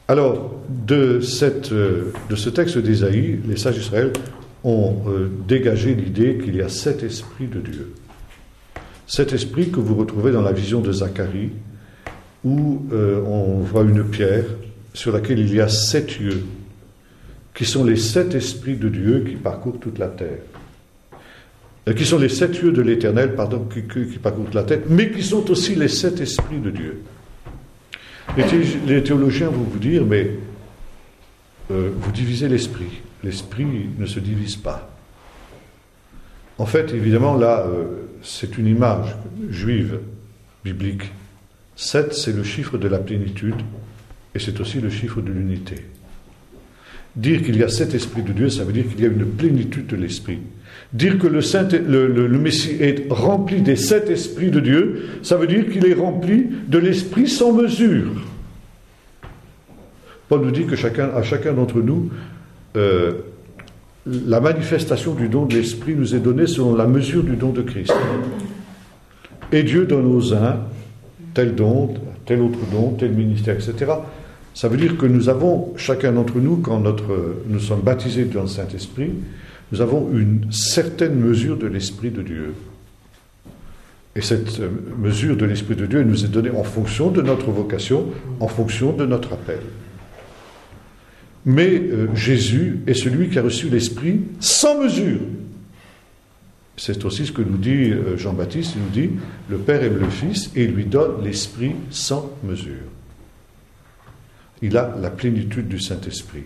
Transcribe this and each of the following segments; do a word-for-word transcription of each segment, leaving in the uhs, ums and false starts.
Alors, de, cette, de ce texte d'Ésaïe, les sages d'Israël ont euh, dégagé l'idée qu'il y a sept esprits de Dieu. Cet esprit que vous retrouvez dans la vision de Zacharie, où euh, on voit une pierre sur laquelle il y a sept yeux, qui sont les sept esprits de Dieu qui parcourent toute la terre. Euh, qui sont les sept yeux de l'Éternel, pardon, qui, qui, qui parcourent toute la terre, mais qui sont aussi les sept esprits de Dieu. Les, thé- les théologiens vont vous dire, mais euh, vous divisez l'esprit. L'esprit ne se divise pas. En fait, évidemment, là, euh, c'est une image juive, biblique. Sept, c'est le chiffre de la plénitude, et c'est aussi le chiffre de l'unité. Dire qu'il y a sept esprits de Dieu, ça veut dire qu'il y a une plénitude de l'esprit. Dire que le, Saint, le, le, le Messie est rempli des sept esprits de Dieu, ça veut dire qu'il est rempli de l'esprit sans mesure. Paul nous dit que chacun, à chacun d'entre nous, euh, la manifestation du don de l'esprit nous est donnée selon la mesure du don de Christ. Et Dieu donne aux uns tel don, tel autre don, tel ministère, et cetera. Ça veut dire que nous avons, chacun d'entre nous, quand notre, nous sommes baptisés dans le Saint-Esprit, nous avons une certaine mesure de l'Esprit de Dieu. Et cette mesure de l'Esprit de Dieu nous est donnée en fonction de notre vocation, en fonction de notre appel. Mais euh, Jésus est celui qui a reçu l'Esprit sans mesure. C'est aussi ce que nous dit euh, Jean-Baptiste, il nous dit, le Père aime le Fils et il lui donne l'Esprit sans mesure. Il a la plénitude du Saint-Esprit.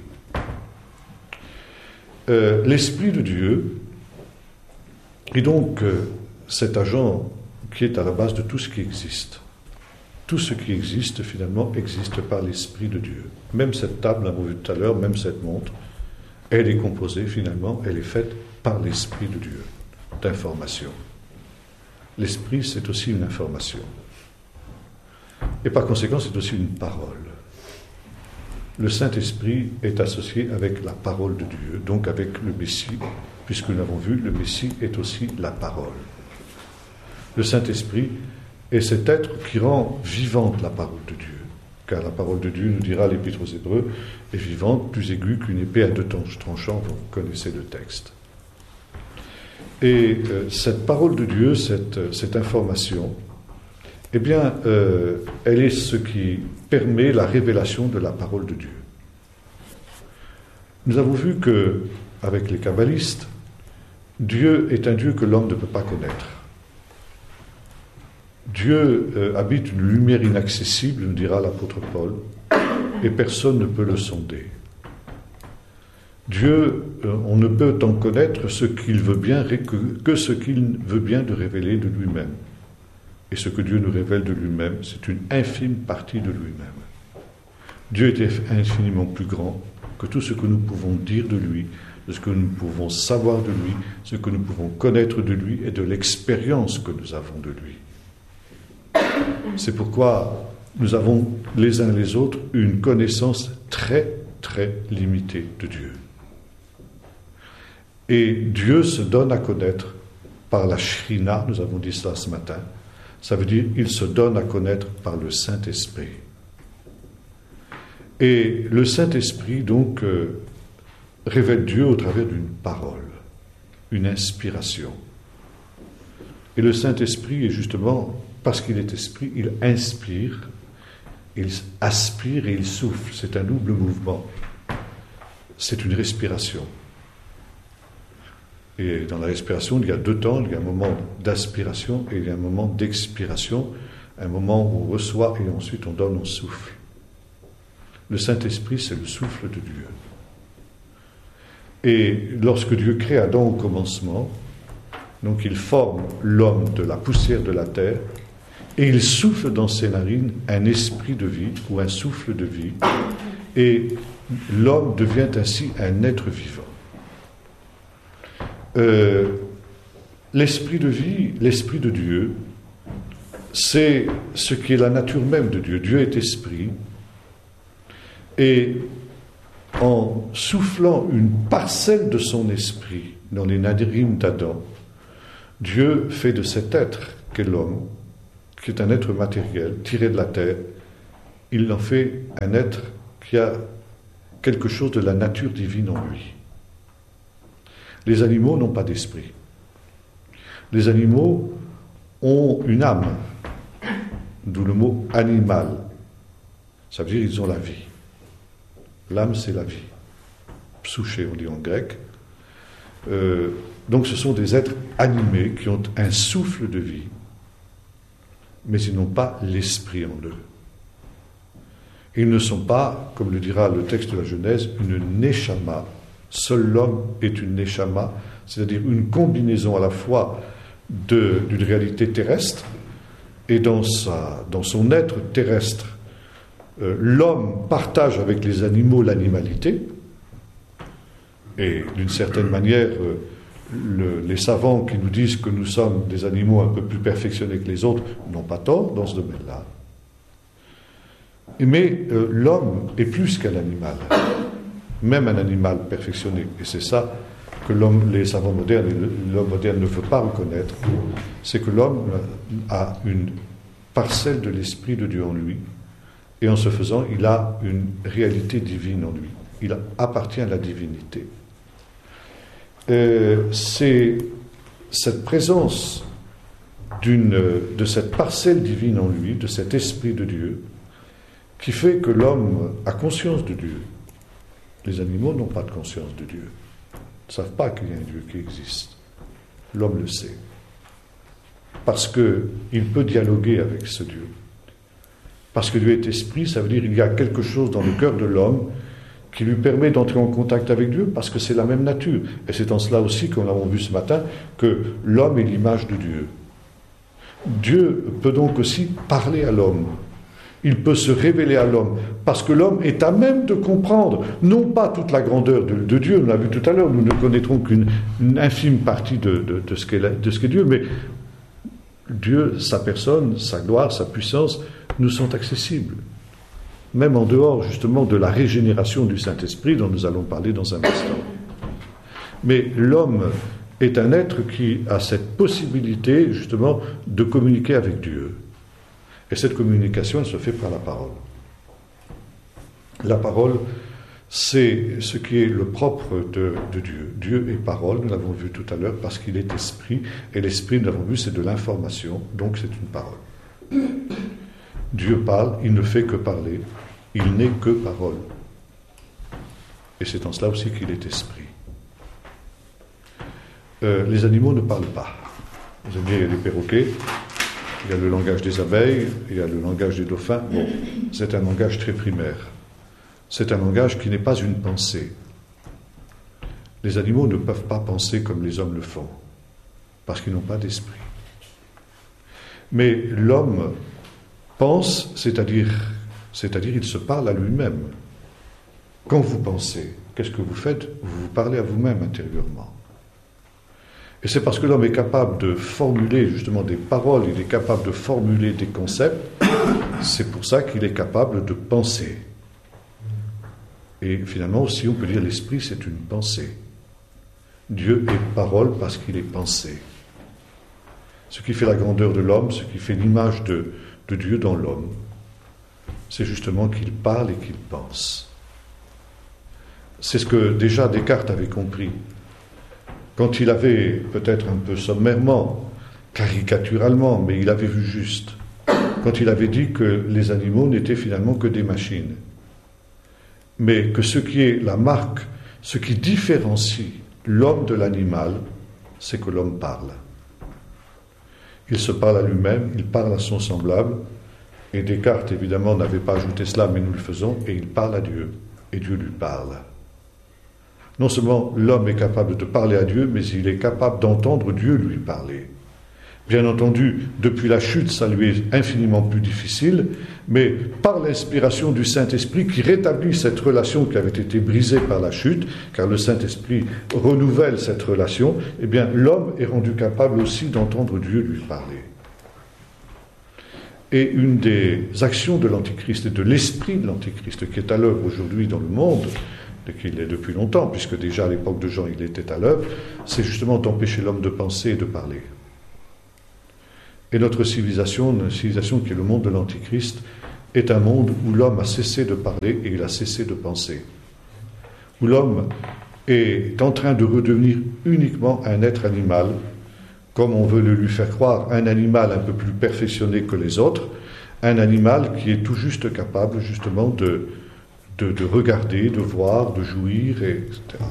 Euh, L'Esprit de Dieu est donc euh, cet agent qui est à la base de tout ce qui existe. Tout ce qui existe, finalement, existe par l'Esprit de Dieu. Même cette table, l'avons vu tout à l'heure, même cette montre, elle est composée, finalement, elle est faite par l'Esprit de Dieu, d'information. L'Esprit, c'est aussi une information. Et par conséquent, c'est aussi une parole. Le Saint-Esprit est associé avec la parole de Dieu, donc avec le Messie, puisque nous l'avons vu, le Messie est aussi la parole. Le Saint-Esprit est cet être qui rend vivante la parole de Dieu, car la parole de Dieu, nous dira l'Épître aux Hébreux, est vivante, plus aiguë qu'une épée à deux tranchants, vous connaissez le texte. Et euh, cette parole de Dieu, cette, cette information, eh bien, euh, elle est ce qui permet la révélation de la parole de Dieu. Nous avons vu que, avec les kabbalistes, Dieu est un Dieu que l'homme ne peut pas connaître. Dieu euh, habite une lumière inaccessible, nous dira l'apôtre Paul, et personne ne peut le sonder. Dieu, euh, on ne peut en connaître ce qu'il veut bien, que, que ce qu'il veut bien de révéler de lui-même. Et ce que Dieu nous révèle de lui-même, c'est une infime partie de lui-même. Dieu était infiniment plus grand que tout ce que nous pouvons dire de lui, de ce que nous pouvons savoir de lui, ce que nous pouvons connaître de lui et de l'expérience que nous avons de lui. C'est pourquoi nous avons les uns les autres une connaissance très, très limitée de Dieu. Et Dieu se donne à connaître par la Shrina, nous avons dit cela ce matin. Ça veut dire il se donne à connaître par le Saint-Esprit. Et le Saint-Esprit, donc, euh, révèle Dieu au travers d'une parole, une inspiration. Et le Saint-Esprit est justement, parce qu'il est esprit, il inspire, il aspire et il souffle. C'est un double mouvement. C'est une respiration. Et dans la respiration, il y a deux temps. Il y a un moment d'aspiration et il y a un moment d'expiration. Un moment où on reçoit et ensuite on donne, on souffle. Le Saint-Esprit, c'est le souffle de Dieu. Et lorsque Dieu crée Adam au commencement, donc il forme l'homme de la poussière de la terre et il souffle dans ses narines un esprit de vie ou un souffle de vie et l'homme devient ainsi un être vivant. Euh, l'esprit de vie, l'esprit de Dieu, c'est ce qui est la nature même de Dieu. Dieu est esprit et en soufflant une parcelle de son esprit dans les narines d'Adam, Dieu fait de cet être qu'est l'homme, qui est un être matériel, tiré de la terre, il en fait un être qui a quelque chose de la nature divine en lui. Les animaux n'ont pas d'esprit. Les animaux ont une âme, d'où le mot animal. Ça veut dire qu'ils ont la vie. L'âme, c'est la vie. Psyché, on dit en grec. Euh, donc ce sont des êtres animés qui ont un souffle de vie, mais ils n'ont pas l'esprit en eux. Ils ne sont pas, comme le dira le texte de la Genèse, une neshama. Seul l'homme est une neshama, c'est-à-dire une combinaison à la fois de, d'une réalité terrestre et dans, sa, dans son être terrestre. Euh, l'homme partage avec les animaux l'animalité, et d'une certaine manière, euh, le, les savants qui nous disent que nous sommes des animaux un peu plus perfectionnés que les autres n'ont pas tort dans ce domaine-là. Mais euh, l'homme est plus qu'un animal, même un animal perfectionné. Et c'est ça que l'homme, les savants modernes et l'homme moderne ne veut pas reconnaître, c'est que l'homme a une parcelle de l'Esprit de Dieu en lui, et en ce faisant, il a une réalité divine en lui. Il appartient à la divinité. Euh, c'est cette présence d'une, de cette parcelle divine en lui, de cet Esprit de Dieu, qui fait que l'homme a conscience de Dieu. Les animaux n'ont pas de conscience de Dieu. Ils ne savent pas qu'il y a un Dieu qui existe. L'homme le sait. Parce qu'il peut dialoguer avec ce Dieu. Parce que Dieu est esprit, ça veut dire qu'il y a quelque chose dans le cœur de l'homme qui lui permet d'entrer en contact avec Dieu, parce que c'est la même nature. Et c'est en cela aussi, comme nous l'avons vu ce matin, que l'homme est l'image de Dieu. Dieu peut donc aussi parler à l'homme. Il peut se révéler à l'homme, parce que l'homme est à même de comprendre, non pas toute la grandeur de, de Dieu, on l'a vu tout à l'heure, nous ne connaîtrons qu'une une infime partie de, de, de, ce qu'est, de ce qu'est Dieu, mais Dieu, sa personne, sa gloire, sa puissance, nous sont accessibles, même en dehors justement de la régénération du Saint-Esprit dont nous allons parler dans un instant. Mais l'homme est un être qui a cette possibilité justement de communiquer avec Dieu. Et cette communication, elle se fait par la parole. La parole, c'est ce qui est le propre de, de Dieu. Dieu est parole, nous l'avons vu tout à l'heure, parce qu'il est esprit, et l'esprit, nous l'avons vu, c'est de l'information, donc c'est une parole. Dieu parle, il ne fait que parler, il n'est que parole. Et c'est en cela aussi qu'il est esprit. Euh, les animaux ne parlent pas. Vous avez bien les perroquets, il y a le langage des abeilles, il y a le langage des dauphins. Bon, c'est un langage très primaire. C'est un langage qui n'est pas une pensée. Les animaux ne peuvent pas penser comme les hommes le font, parce qu'ils n'ont pas d'esprit. Mais l'homme pense, c'est-à-dire, c'est-à-dire il se parle à lui-même. Quand vous pensez, qu'est-ce que vous faites? Vous vous parlez à vous-même intérieurement. Et c'est parce que l'homme est capable de formuler justement des paroles, il est capable de formuler des concepts, c'est pour ça qu'il est capable de penser. Et finalement aussi, on peut dire l'esprit, c'est une pensée. Dieu est parole parce qu'il est pensé. Ce qui fait la grandeur de l'homme, ce qui fait l'image de, de Dieu dans l'homme, c'est justement qu'il parle et qu'il pense. C'est ce que déjà Descartes avait compris. Quand il avait, peut-être un peu sommairement, caricaturalement, mais il avait vu juste, quand il avait dit que les animaux n'étaient finalement que des machines, mais que ce qui est la marque, ce qui différencie l'homme de l'animal, c'est que l'homme parle. Il se parle à lui-même, il parle à son semblable, et Descartes, évidemment, n'avait pas ajouté cela, mais nous le faisons, et il parle à Dieu, et Dieu lui parle. Non seulement l'homme est capable de parler à Dieu, mais il est capable d'entendre Dieu lui parler. Bien entendu, depuis la chute, ça lui est infiniment plus difficile, mais par l'inspiration du Saint-Esprit qui rétablit cette relation qui avait été brisée par la chute, car le Saint-Esprit renouvelle cette relation, eh bien l'homme est rendu capable aussi d'entendre Dieu lui parler. Et une des actions de l'Antichrist et de l'esprit de l'Antichrist qui est à l'œuvre aujourd'hui dans le monde, et qu'il est depuis longtemps, puisque déjà à l'époque de Jean il était à l'œuvre, c'est justement d'empêcher l'homme de penser et de parler. Et notre civilisation, une civilisation qui est le monde de l'Antichrist, est un monde où l'homme a cessé de parler et il a cessé de penser. Où l'homme est en train de redevenir uniquement un être animal, comme on veut le lui faire croire, un animal un peu plus perfectionné que les autres, un animal qui est tout juste capable justement de, de, de regarder, de voir, de jouir, et cetera.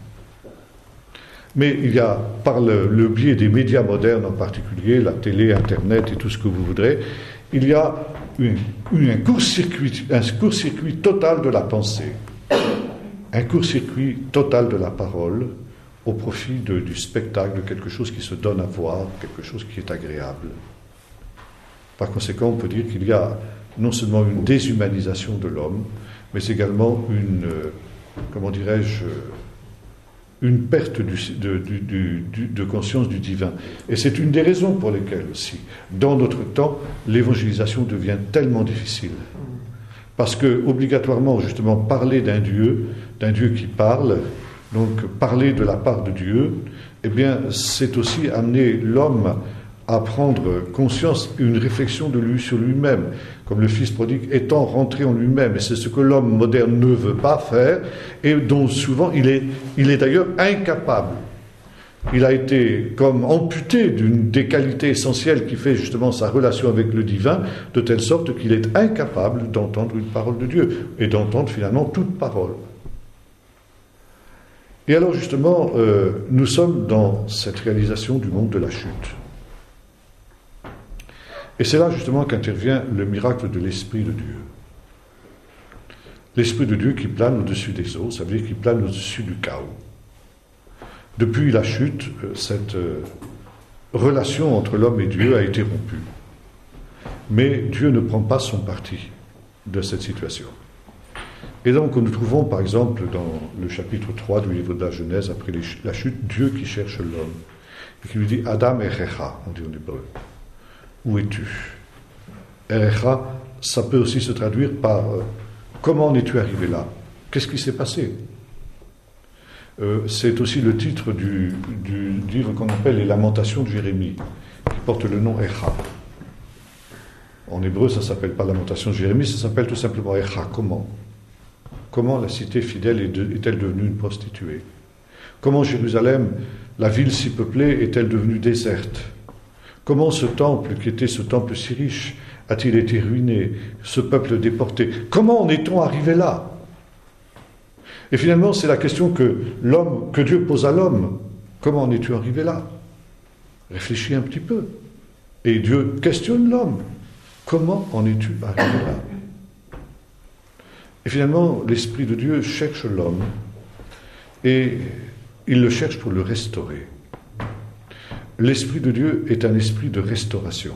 Mais il y a, par le, le biais des médias modernes en particulier, la télé, Internet et tout ce que vous voudrez, il y a une, une, un court-circuit, un court-circuit total de la pensée, un court-circuit total de la parole, au profit de, du spectacle, de quelque chose qui se donne à voir, quelque chose qui est agréable. Par conséquent, on peut dire qu'il y a non seulement une déshumanisation de l'homme, mais également une, euh, comment dirais-je, une perte du, de, du, du, de conscience du divin. Et c'est une des raisons pour lesquelles aussi, dans notre temps, l'évangélisation devient tellement difficile. Parce que, obligatoirement, justement, parler d'un Dieu, d'un Dieu qui parle, donc parler de la part de Dieu, eh bien, c'est aussi amener l'homme à prendre conscience, une réflexion de lui sur lui-même, comme le fils prodigue étant rentré en lui-même, et c'est ce que l'homme moderne ne veut pas faire, et dont souvent il est, il est d'ailleurs incapable. Il a été comme amputé d'une des qualités essentielles qui fait justement sa relation avec le divin, de telle sorte qu'il est incapable d'entendre une parole de Dieu, et d'entendre finalement toute parole. Et alors justement, euh, nous sommes dans cette réalisation du monde de la chute. Et c'est là justement qu'intervient le miracle de l'Esprit de Dieu. L'Esprit de Dieu qui plane au-dessus des eaux, ça veut dire qu'il plane au-dessus du chaos. Depuis la chute, cette relation entre l'homme et Dieu a été rompue. Mais Dieu ne prend pas son parti de cette situation. Et donc nous trouvons par exemple dans le chapitre trois du livre de la Genèse, après la chute, Dieu qui cherche l'homme, et qui lui dit « Adam erecha », on dit en hébreu. Où es-tu? Erecha, ça peut aussi se traduire par euh, comment en es-tu arrivé là? Qu'est-ce qui s'est passé? euh, C'est aussi le titre du, du livre qu'on appelle les Lamentations de Jérémie, qui porte le nom Echa. En hébreu, ça ne s'appelle pas Lamentation de Jérémie, ça s'appelle tout simplement Echa. Comment? Comment la cité fidèle est de, est-elle devenue une prostituée? Comment Jérusalem, la ville si peuplée, est-elle devenue déserte? Comment ce temple, qui était ce temple si riche, a-t-il été ruiné, ce peuple déporté? Comment en est-on arrivé là? Et finalement, c'est la question que l'homme, que Dieu pose à l'homme. Comment en es-tu arrivé là? Réfléchis un petit peu. Et Dieu questionne l'homme. Comment en es-tu arrivé là? Et finalement, l'Esprit de Dieu cherche l'homme et il le cherche pour le restaurer. L'Esprit de Dieu est un esprit de restauration.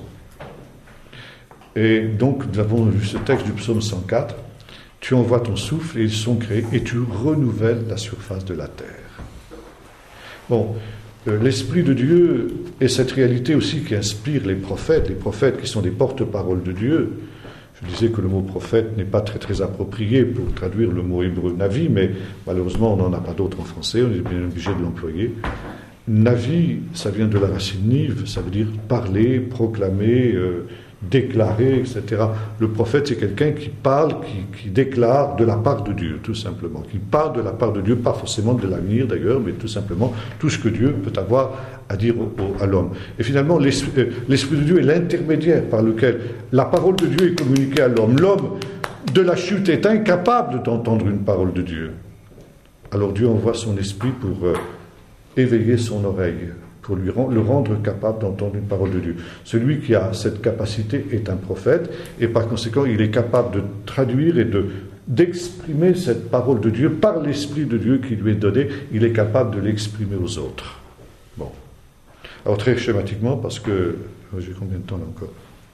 Et donc, nous avons vu ce texte du psaume cent quatre. Tu envoies ton souffle et ils sont créés et tu renouvelles la surface de la terre. Bon, euh, l'Esprit de Dieu est cette réalité aussi qui inspire les prophètes, les prophètes qui sont des porte-paroles de Dieu. Je disais que le mot prophète n'est pas très très approprié pour traduire le mot hébreu navi, mais malheureusement on n'en a pas d'autre en français, on est bien obligé de l'employer. Navi, ça vient de la racine niv, ça veut dire parler, proclamer, euh, déclarer, et cetera. Le prophète, c'est quelqu'un qui parle, qui, qui déclare de la part de Dieu, tout simplement. Qui parle de la part de Dieu, pas forcément de l'avenir d'ailleurs, mais tout simplement tout ce que Dieu peut avoir à dire au, au, à l'homme. Et finalement, l'esprit, euh, l'Esprit de Dieu est l'intermédiaire par lequel la parole de Dieu est communiquée à l'homme. L'homme de la chute est incapable d'entendre une parole de Dieu. Alors Dieu envoie son esprit pour euh, éveiller son oreille, pour lui rend, le rendre capable d'entendre une parole de Dieu. Celui qui a cette capacité est un prophète, et par conséquent, il est capable de traduire et de, d'exprimer cette parole de Dieu par l'Esprit de Dieu qui lui est donné. Il est capable de l'exprimer aux autres. Bon. Alors très schématiquement, parce que... J'ai combien de temps là encore?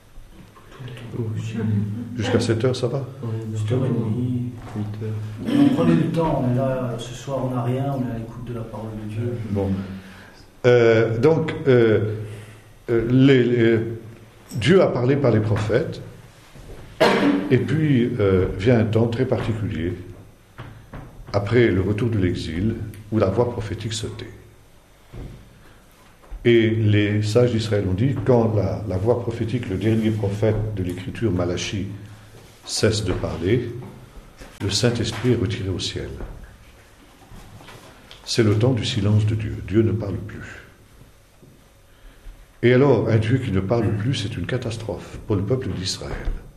Jusqu'à sept heures, ça va? sept heures trente. Prenez du temps, on est là, ce soir on n'a rien, on est à l'écoute de la parole de Dieu. Bon. Euh, donc, euh, les, les, Dieu a parlé par les prophètes, et puis euh, vient un temps très particulier, après le retour de l'exil, où la voix prophétique se tait. Et les sages d'Israël ont dit, quand la, la voix prophétique, le dernier prophète de l'Écriture, Malachi, cesse de parler, le Saint-Esprit est retiré au ciel. C'est le temps du silence de Dieu. Dieu ne parle plus. Et alors, un Dieu qui ne parle plus, c'est une catastrophe pour le peuple d'Israël.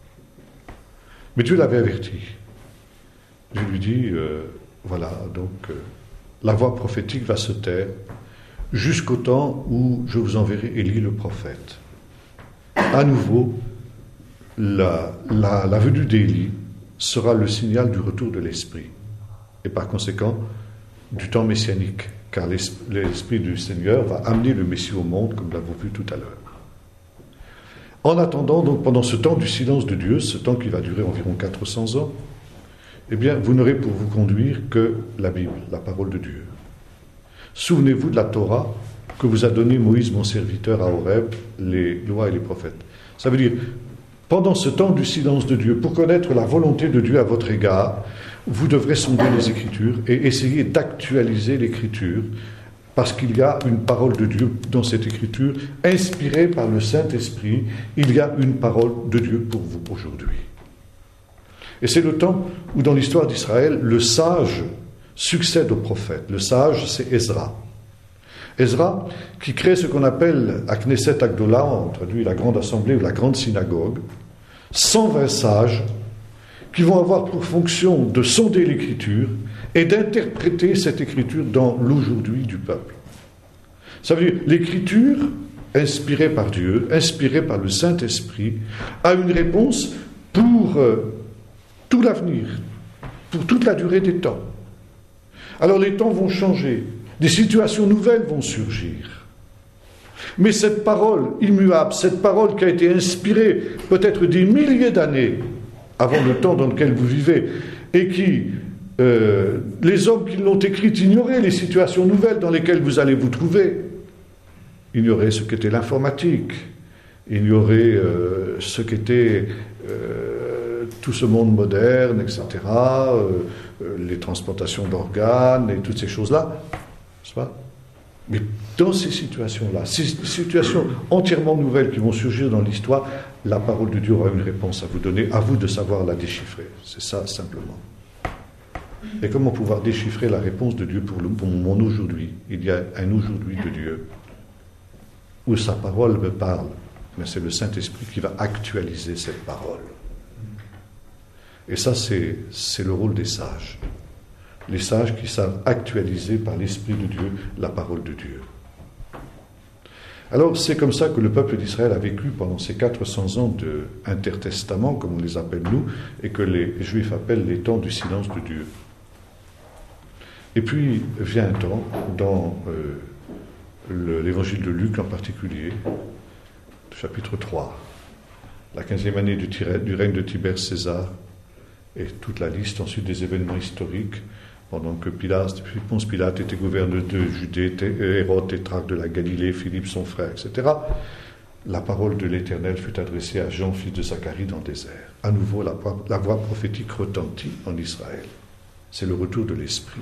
Mais Dieu l'avait averti. Dieu lui dit, euh, voilà, donc, euh, la voix prophétique va se taire jusqu'au temps où je vous enverrai Élie le prophète. À nouveau, la, la, la venue d'Élie sera le signal du retour de l'Esprit. Et par conséquent, du temps messianique. Car l'Esprit du Seigneur va amener le Messie au monde, comme nous l'avons vu tout à l'heure. En attendant, donc, pendant ce temps du silence de Dieu, ce temps qui va durer environ quatre cents ans, eh bien, vous n'aurez pour vous conduire que la Bible, la parole de Dieu. Souvenez-vous de la Torah que vous a donné Moïse, mon serviteur, à Horeb, les lois et les prophètes. Ça veut dire, pendant ce temps du silence de Dieu, pour connaître la volonté de Dieu à votre égard, vous devrez sonder les Écritures et essayer d'actualiser l'Écriture, parce qu'il y a une parole de Dieu dans cette Écriture, inspirée par le Saint-Esprit. Il y a une parole de Dieu pour vous aujourd'hui. Et c'est le temps où, dans l'histoire d'Israël, le sage succède au prophète. Le sage, c'est Ezra. Ezra, qui crée ce qu'on appelle à Knesset Agdola, on traduit la grande assemblée ou la grande synagogue, cent vingt sages qui vont avoir pour fonction de sonder l'Écriture et d'interpréter cette Écriture dans l'aujourd'hui du peuple. Ça veut dire, l'Écriture, inspirée par Dieu, inspirée par le Saint-Esprit, a une réponse pour euh, tout l'avenir, pour toute la durée des temps. Alors les temps vont changer, des situations nouvelles vont surgir. Mais cette parole immuable, cette parole qui a été inspirée peut-être des milliers d'années avant le temps dans lequel vous vivez, et qui, euh, les hommes qui l'ont écrite ignoraient les situations nouvelles dans lesquelles vous allez vous trouver, ignoraient ce qu'était l'informatique, ignoraient euh, ce qu'était euh, tout ce monde moderne, et cetera, euh, euh, les transplantations d'organes et toutes ces choses-là, n'est-ce pas ? Mais dans ces situations-là, ces situations entièrement nouvelles qui vont surgir dans l'histoire, la parole de Dieu aura une réponse à vous donner, à vous de savoir la déchiffrer. C'est ça, simplement. Et comment pouvoir déchiffrer la réponse de Dieu pour, le, pour mon aujourd'hui ? Il y a un aujourd'hui de Dieu où sa parole me parle, mais c'est le Saint-Esprit qui va actualiser cette parole. Et ça, c'est, c'est le rôle des sages. Les sages qui savent actualiser par l'Esprit de Dieu la parole de Dieu. Alors, c'est comme ça que le peuple d'Israël a vécu pendant ces quatre cents ans d'intertestament, comme on les appelle nous, et que les Juifs appellent les temps du silence de Dieu. Et puis vient un temps, dans euh, le, l'évangile de Luc en particulier, chapitre trois, la quinzième année du, du règne de Tibère César, et toute la liste ensuite des événements historiques, pendant que Pilate, Ponce Pilate était gouverneur de Judée, Hérode tétrarque de la Galilée, Philippe son frère, et cetera, la parole de l'Éternel fut adressée à Jean, fils de Zacharie, dans le désert. À nouveau, la voix, la voix prophétique retentit en Israël. C'est le retour de l'Esprit.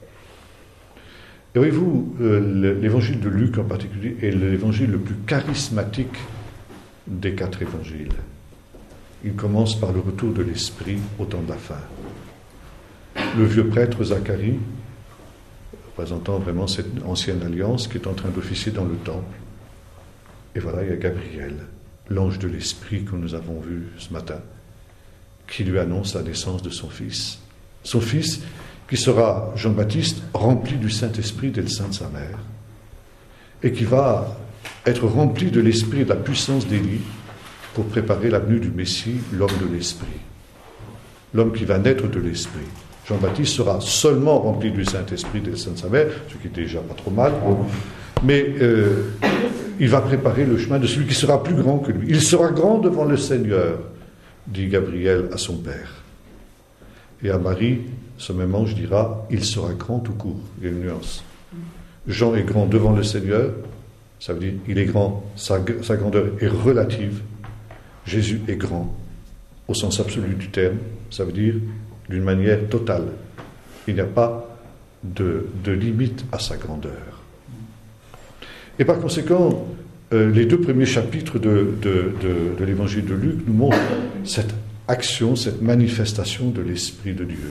Et voyez-vous, euh, l'évangile de Luc en particulier est l'évangile le plus charismatique des quatre évangiles. Il commence par le retour de l'Esprit au temps de la fin. Le vieux prêtre Zacharie, représentant vraiment cette ancienne alliance qui est en train d'officier dans le temple. Et voilà, il y a Gabriel, l'ange de l'Esprit que nous avons vu ce matin, qui lui annonce la naissance de son fils. Son fils qui sera, Jean-Baptiste, rempli du Saint-Esprit dès le sein de sa mère, et qui va être rempli de l'Esprit et de la puissance d'Élie pour préparer la venue du Messie, l'homme de l'Esprit. L'homme qui va naître de l'Esprit. Jean-Baptiste sera seulement rempli du Saint-Esprit dès le sein de sa mère, ce qui est déjà pas trop mal, mais euh, il va préparer le chemin de celui qui sera plus grand que lui. Il sera grand devant le Seigneur, dit Gabriel à son père. Et à Marie, ce même ange dira, il sera grand tout court. Il y a une nuance. Jean est grand devant le Seigneur, ça veut dire il est grand, sa, sa grandeur est relative. Jésus est grand au sens absolu du terme, ça veut dire d'une manière totale. Il n'y a pas de, de limite à sa grandeur. Et par conséquent, euh, les deux premiers chapitres de, de, de, de l'évangile de Luc nous montrent cette action, cette manifestation de l'Esprit de Dieu.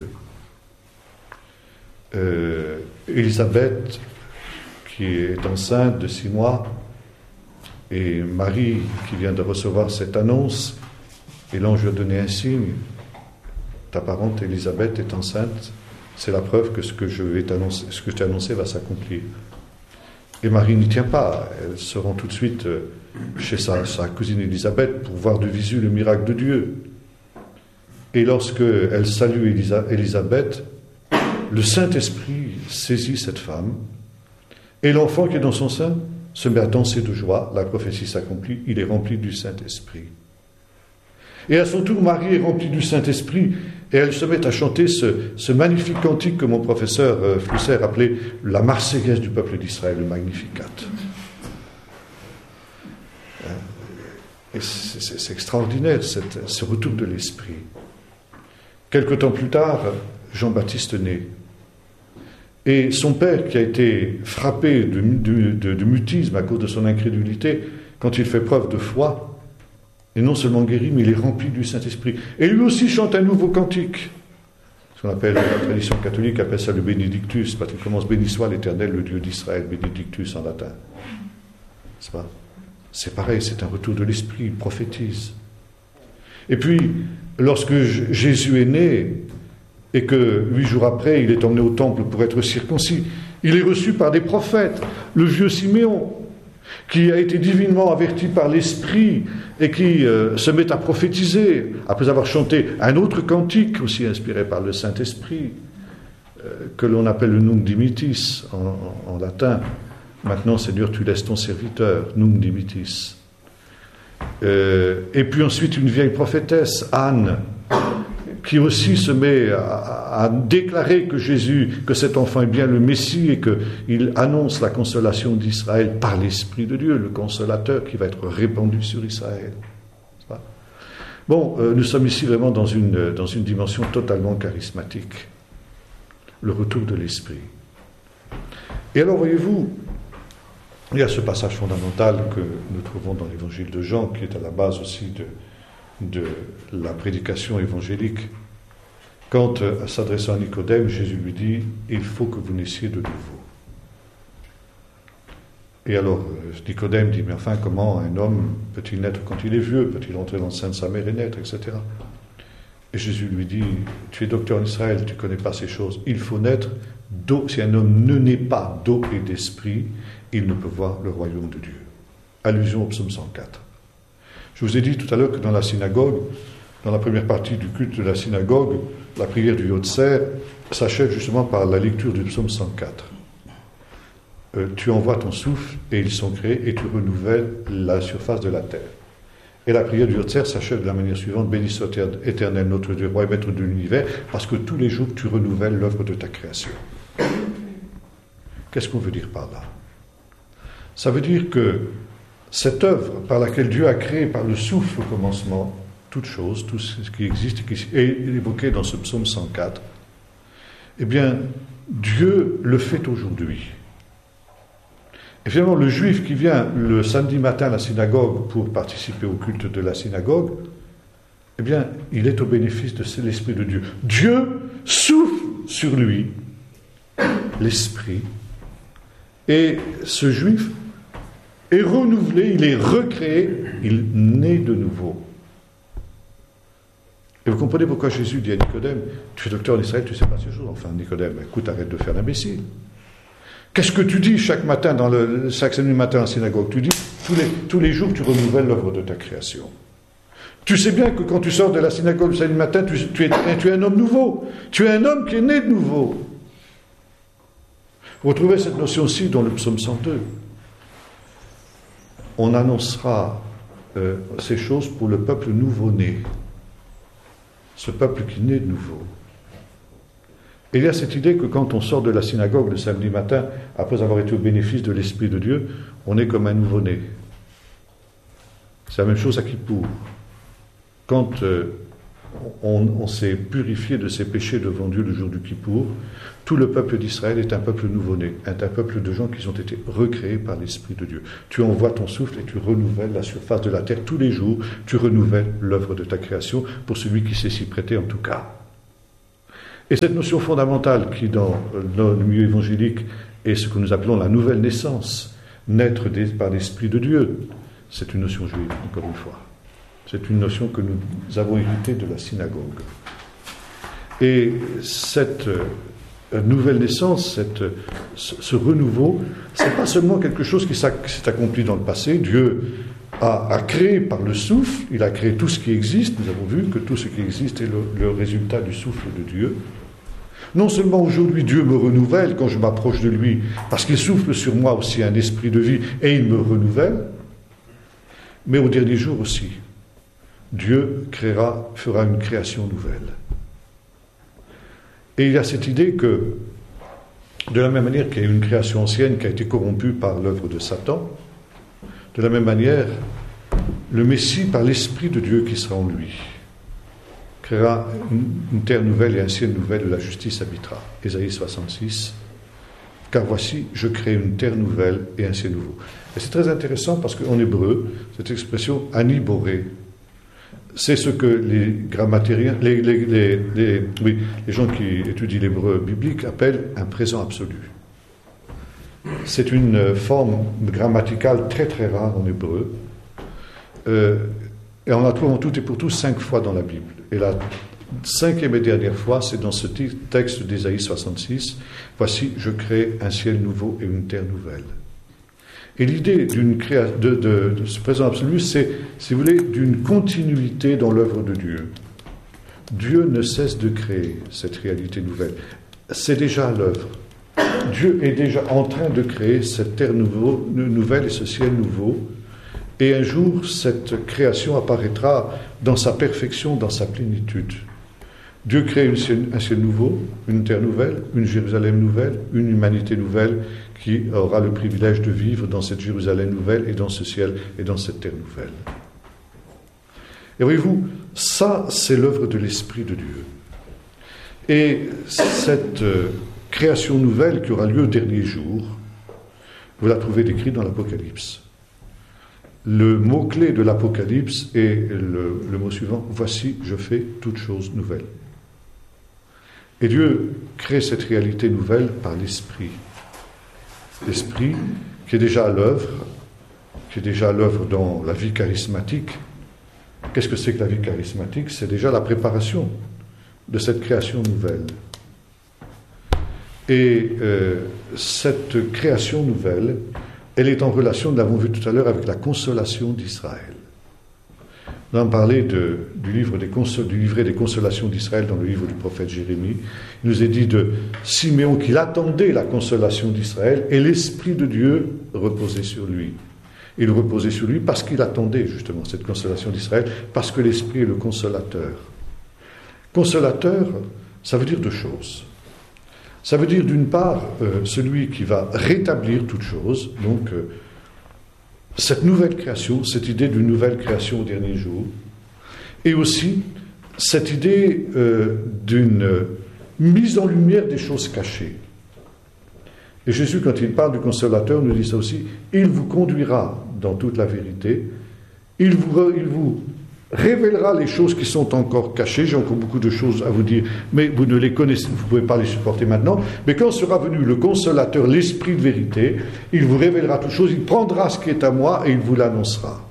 Euh, Élisabeth, qui est enceinte de six mois, et Marie, qui vient de recevoir cette annonce, et l'ange lui a donné un signe, ta parente Élisabeth est enceinte, c'est la preuve que ce que je vais t'annoncer, ce que je t'ai annoncé va s'accomplir. Et Marie n'y tient pas, elle se rend tout de suite chez sa, sa cousine Élisabeth pour voir de visu le miracle de Dieu. Et lorsque elle salue Élisa, Élisabeth, le Saint-Esprit saisit cette femme, et l'enfant qui est dans son sein se met à danser de joie, la prophétie s'accomplit, il est rempli du Saint-Esprit. Et à son tour, Marie est remplie du Saint-Esprit, et elle se met à chanter ce, ce magnifique cantique que mon professeur euh, Flusser appelait la Marseillaise du peuple d'Israël, le Magnificat. Et c'est, c'est, c'est extraordinaire, cette, ce retour de l'Esprit. Quelque temps plus tard, Jean-Baptiste naît. Et son père, qui a été frappé de, de, de, de mutisme à cause de son incrédulité, quand il fait preuve de foi, est non seulement guéri, mais il est rempli du Saint-Esprit. Et lui aussi chante un nouveau cantique. Ce qu'on appelle, la tradition catholique appelle ça le Benedictus, parce qu'il commence « Béni soit l'Éternel, le Dieu d'Israël », Benedictus en latin. C'est pas ? C'est pareil, c'est un retour de l'Esprit, il prophétise. Et puis, lorsque Jésus est né, et que huit jours après, il est emmené au temple pour être circoncis, il est reçu par des prophètes, le vieux Siméon, qui a été divinement averti par l'Esprit et qui euh, se met à prophétiser, après avoir chanté un autre cantique, aussi inspiré par le Saint-Esprit, euh, que l'on appelle le Nunc Dimittis en, en, en latin. Maintenant, Seigneur, tu laisses ton serviteur, Nunc Dimittis. Euh, et puis ensuite, une vieille prophétesse, Anne, qui aussi se met à, à déclarer que Jésus, que cet enfant est bien le Messie et qu'il annonce la consolation d'Israël par l'Esprit de Dieu, le consolateur qui va être répandu sur Israël. Bon, euh, nous sommes ici vraiment dans une, dans une dimension totalement charismatique, le retour de l'Esprit. Et alors, voyez-vous, il y a ce passage fondamental que nous trouvons dans l'évangile de Jean, qui est à la base aussi de de la prédication évangélique. Quand, euh, s'adressant à Nicodème, Jésus lui dit « Il faut que vous naissiez de nouveau ». Et alors, euh, Nicodème dit « Mais enfin, comment un homme peut-il naître quand il est vieux? Peut-il entrer dans le sein de sa mère et naître, et cetera » Et Jésus lui dit « Tu es docteur en Israël, tu ne connais pas ces choses. Il faut naître d'eau. Si un homme ne naît pas d'eau et d'esprit, il ne peut voir le royaume de Dieu. » Allusion au psaume cent quatre. Je vous ai dit tout à l'heure que dans la synagogue, dans la première partie du culte de la synagogue, la prière du Yotzer s'achève justement par la lecture du psaume cent quatre. Euh, tu envoies ton souffle et ils sont créés et tu renouvelles la surface de la terre. Et la prière du Yotzer s'achève de la manière suivante: béni soit Éternel, notre Dieu, roi et maître de l'univers, parce que tous les jours tu renouvelles l'œuvre de ta création. Qu'est-ce qu'on veut dire par là? Ça veut dire que cette œuvre par laquelle Dieu a créé par le souffle au commencement toute chose, tout ce qui existe et qui est évoqué dans ce psaume cent quatre, eh bien, Dieu le fait aujourd'hui. Et finalement, le juif qui vient le samedi matin à la synagogue pour participer au culte de la synagogue, eh bien, il est au bénéfice de l'Esprit de Dieu. Dieu souffle sur lui l'Esprit, et ce juif est renouvelé, il est recréé, il naît de nouveau. Et vous comprenez pourquoi Jésus dit à Nicodème, tu es docteur en Israël, tu ne sais pas ces choses. Enfin, Nicodème, écoute, arrête de faire l'imbécile. Qu'est-ce que tu dis chaque matin, dans le, chaque samedi matin en synagogue? Tu dis, tous les, tous les jours, tu renouvelles l'œuvre de ta création. Tu sais bien que quand tu sors de la synagogue le samedi matin, tu, tu, es, tu es un homme nouveau. Tu es un homme qui est né de nouveau. Vous retrouvez cette notion-ci dans le psaume cent deux. On annoncera euh, ces choses pour le peuple nouveau-né, ce peuple qui naît de nouveau. Et il y a cette idée que quand on sort de la synagogue le samedi matin, après avoir été au bénéfice de l'Esprit de Dieu, on est comme un nouveau-né. C'est la même chose à Kippour. Quand euh, on, on s'est purifié de ses péchés devant Dieu le jour du Kippour. Tout le peuple d'Israël est un peuple nouveau-né, est un peuple de gens qui ont été recréés par l'Esprit de Dieu. Tu envoies ton souffle et tu renouvelles la surface de la terre tous les jours, tu renouvelles l'œuvre de ta création pour celui qui sait s'y prêter en tout cas. Et cette notion fondamentale qui, dans le milieu évangélique, est ce que nous appelons la nouvelle naissance, naître des, par l'Esprit de Dieu, c'est une notion juive, encore une fois. C'est une notion que nous avons héritée de la synagogue. Et cette euh, nouvelle naissance, cette, ce, ce renouveau, c'est pas seulement quelque chose qui s'est accompli dans le passé. Dieu a, a créé par le souffle, il a créé tout ce qui existe. Nous avons vu que tout ce qui existe est le, le résultat du souffle de Dieu. Non seulement aujourd'hui Dieu me renouvelle quand je m'approche de lui, parce qu'il souffle sur moi aussi un esprit de vie et il me renouvelle, mais au dernier jour aussi, Dieu créera, fera une création nouvelle. Et il y a cette idée que, de la même manière qu'il y a une création ancienne qui a été corrompue par l'œuvre de Satan, de la même manière, le Messie, par l'Esprit de Dieu qui sera en lui, créera une, une terre nouvelle et un ciel nouvel où la justice habitera. Ésaïe soixante-six, car voici, je crée une terre nouvelle et un ciel nouveau. Et c'est très intéressant parce qu'en hébreu, cette expression « ani boré », c'est ce que les grammatériens, les, les, les, les, oui, les gens qui étudient l'hébreu biblique appellent un présent absolu. C'est une forme grammaticale très très rare en hébreu. Euh, et on la trouve en tout et pour tout cinq fois dans la Bible. Et la cinquième et dernière fois, c'est dans ce texte d'Ésaïe soixante-six. Voici, je crée un ciel nouveau et une terre nouvelle. Et l'idée d'une créa... de, de, de ce présent absolu, c'est, si vous voulez, d'une continuité dans l'œuvre de Dieu. Dieu ne cesse de créer cette réalité nouvelle. C'est déjà à l'œuvre. Dieu est déjà en train de créer cette terre nouveau, nouvelle et ce ciel nouveau. Et un jour, cette création apparaîtra dans sa perfection, dans sa plénitude. Dieu crée une ciel, un ciel nouveau, une terre nouvelle, une Jérusalem nouvelle, une humanité nouvelle qui aura le privilège de vivre dans cette Jérusalem nouvelle et dans ce ciel et dans cette terre nouvelle. Et voyez-vous, ça, c'est l'œuvre de l'Esprit de Dieu. Et cette euh, création nouvelle qui aura lieu au dernier jour, vous la trouvez décrite dans l'Apocalypse. Le mot-clé de l'Apocalypse est le, le mot suivant, « Voici, je fais toutes choses nouvelles ». Et Dieu crée cette réalité nouvelle par l'Esprit. L'Esprit qui est déjà à l'œuvre, qui est déjà à l'œuvre dans la vie charismatique. Qu'est-ce que c'est que la vie charismatique? C'est déjà la préparation de cette création nouvelle. Et euh, cette création nouvelle, elle est en relation, nous l'avons vu tout à l'heure, avec la consolation d'Israël. Nous avons parlé de, du, livre des consol, du livret des consolations d'Israël dans le livre du prophète Jérémie. Il nous est dit de Siméon qu'il attendait la consolation d'Israël et l'Esprit de Dieu reposait sur lui. Il reposait sur lui parce qu'il attendait justement cette consolation d'Israël, parce que l'Esprit est le consolateur. Consolateur, ça veut dire deux choses. Ça veut dire d'une part euh, celui qui va rétablir toute chose, donc euh, cette nouvelle création, cette idée d'une nouvelle création au dernier jour, et aussi cette idée euh, d'une mise en lumière des choses cachées. Et Jésus, quand il parle du consolateur, nous dit ça aussi, il vous conduira dans toute la vérité, il vous, il vous révélera les choses qui sont encore cachées. J'ai encore beaucoup de choses à vous dire, mais vous ne les connaissez, vous ne pouvez pas les supporter maintenant. Mais quand sera venu le consolateur, l'Esprit de vérité, il vous révélera toutes choses, il prendra ce qui est à moi et il vous l'annoncera.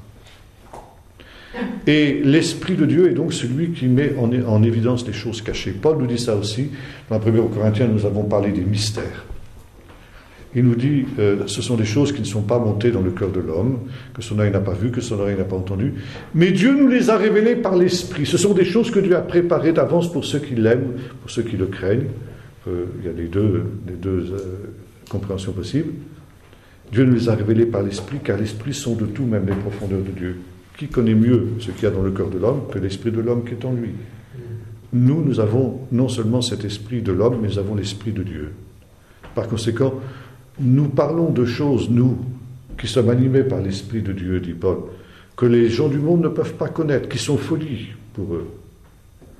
Et l'Esprit de Dieu est donc celui qui met en, en évidence les choses cachées. Paul nous dit ça aussi. Dans la première aux Corinthiens, nous avons parlé des mystères. Il nous dit, euh, ce sont des choses qui ne sont pas montées dans le cœur de l'homme, que son œil n'a pas vu, que son oreille n'a pas entendu. Mais Dieu nous les a révélées par l'Esprit. Ce sont des choses que Dieu a préparées d'avance pour ceux qui l'aiment, pour ceux qui le craignent. Euh, il y a les deux, les deux euh, compréhensions possibles. Dieu nous les a révélées par l'Esprit, car l'Esprit sonde de tout, même les profondeurs de Dieu. Qui connaît mieux ce qu'il y a dans le cœur de l'homme que l'Esprit de l'homme qui est en lui? Nous, nous avons non seulement cet Esprit de l'homme, mais nous avons l'Esprit de Dieu. Par conséquent, nous parlons de choses, nous, qui sommes animés par l'Esprit de Dieu, dit Paul, que les gens du monde ne peuvent pas connaître, qui sont folies pour eux.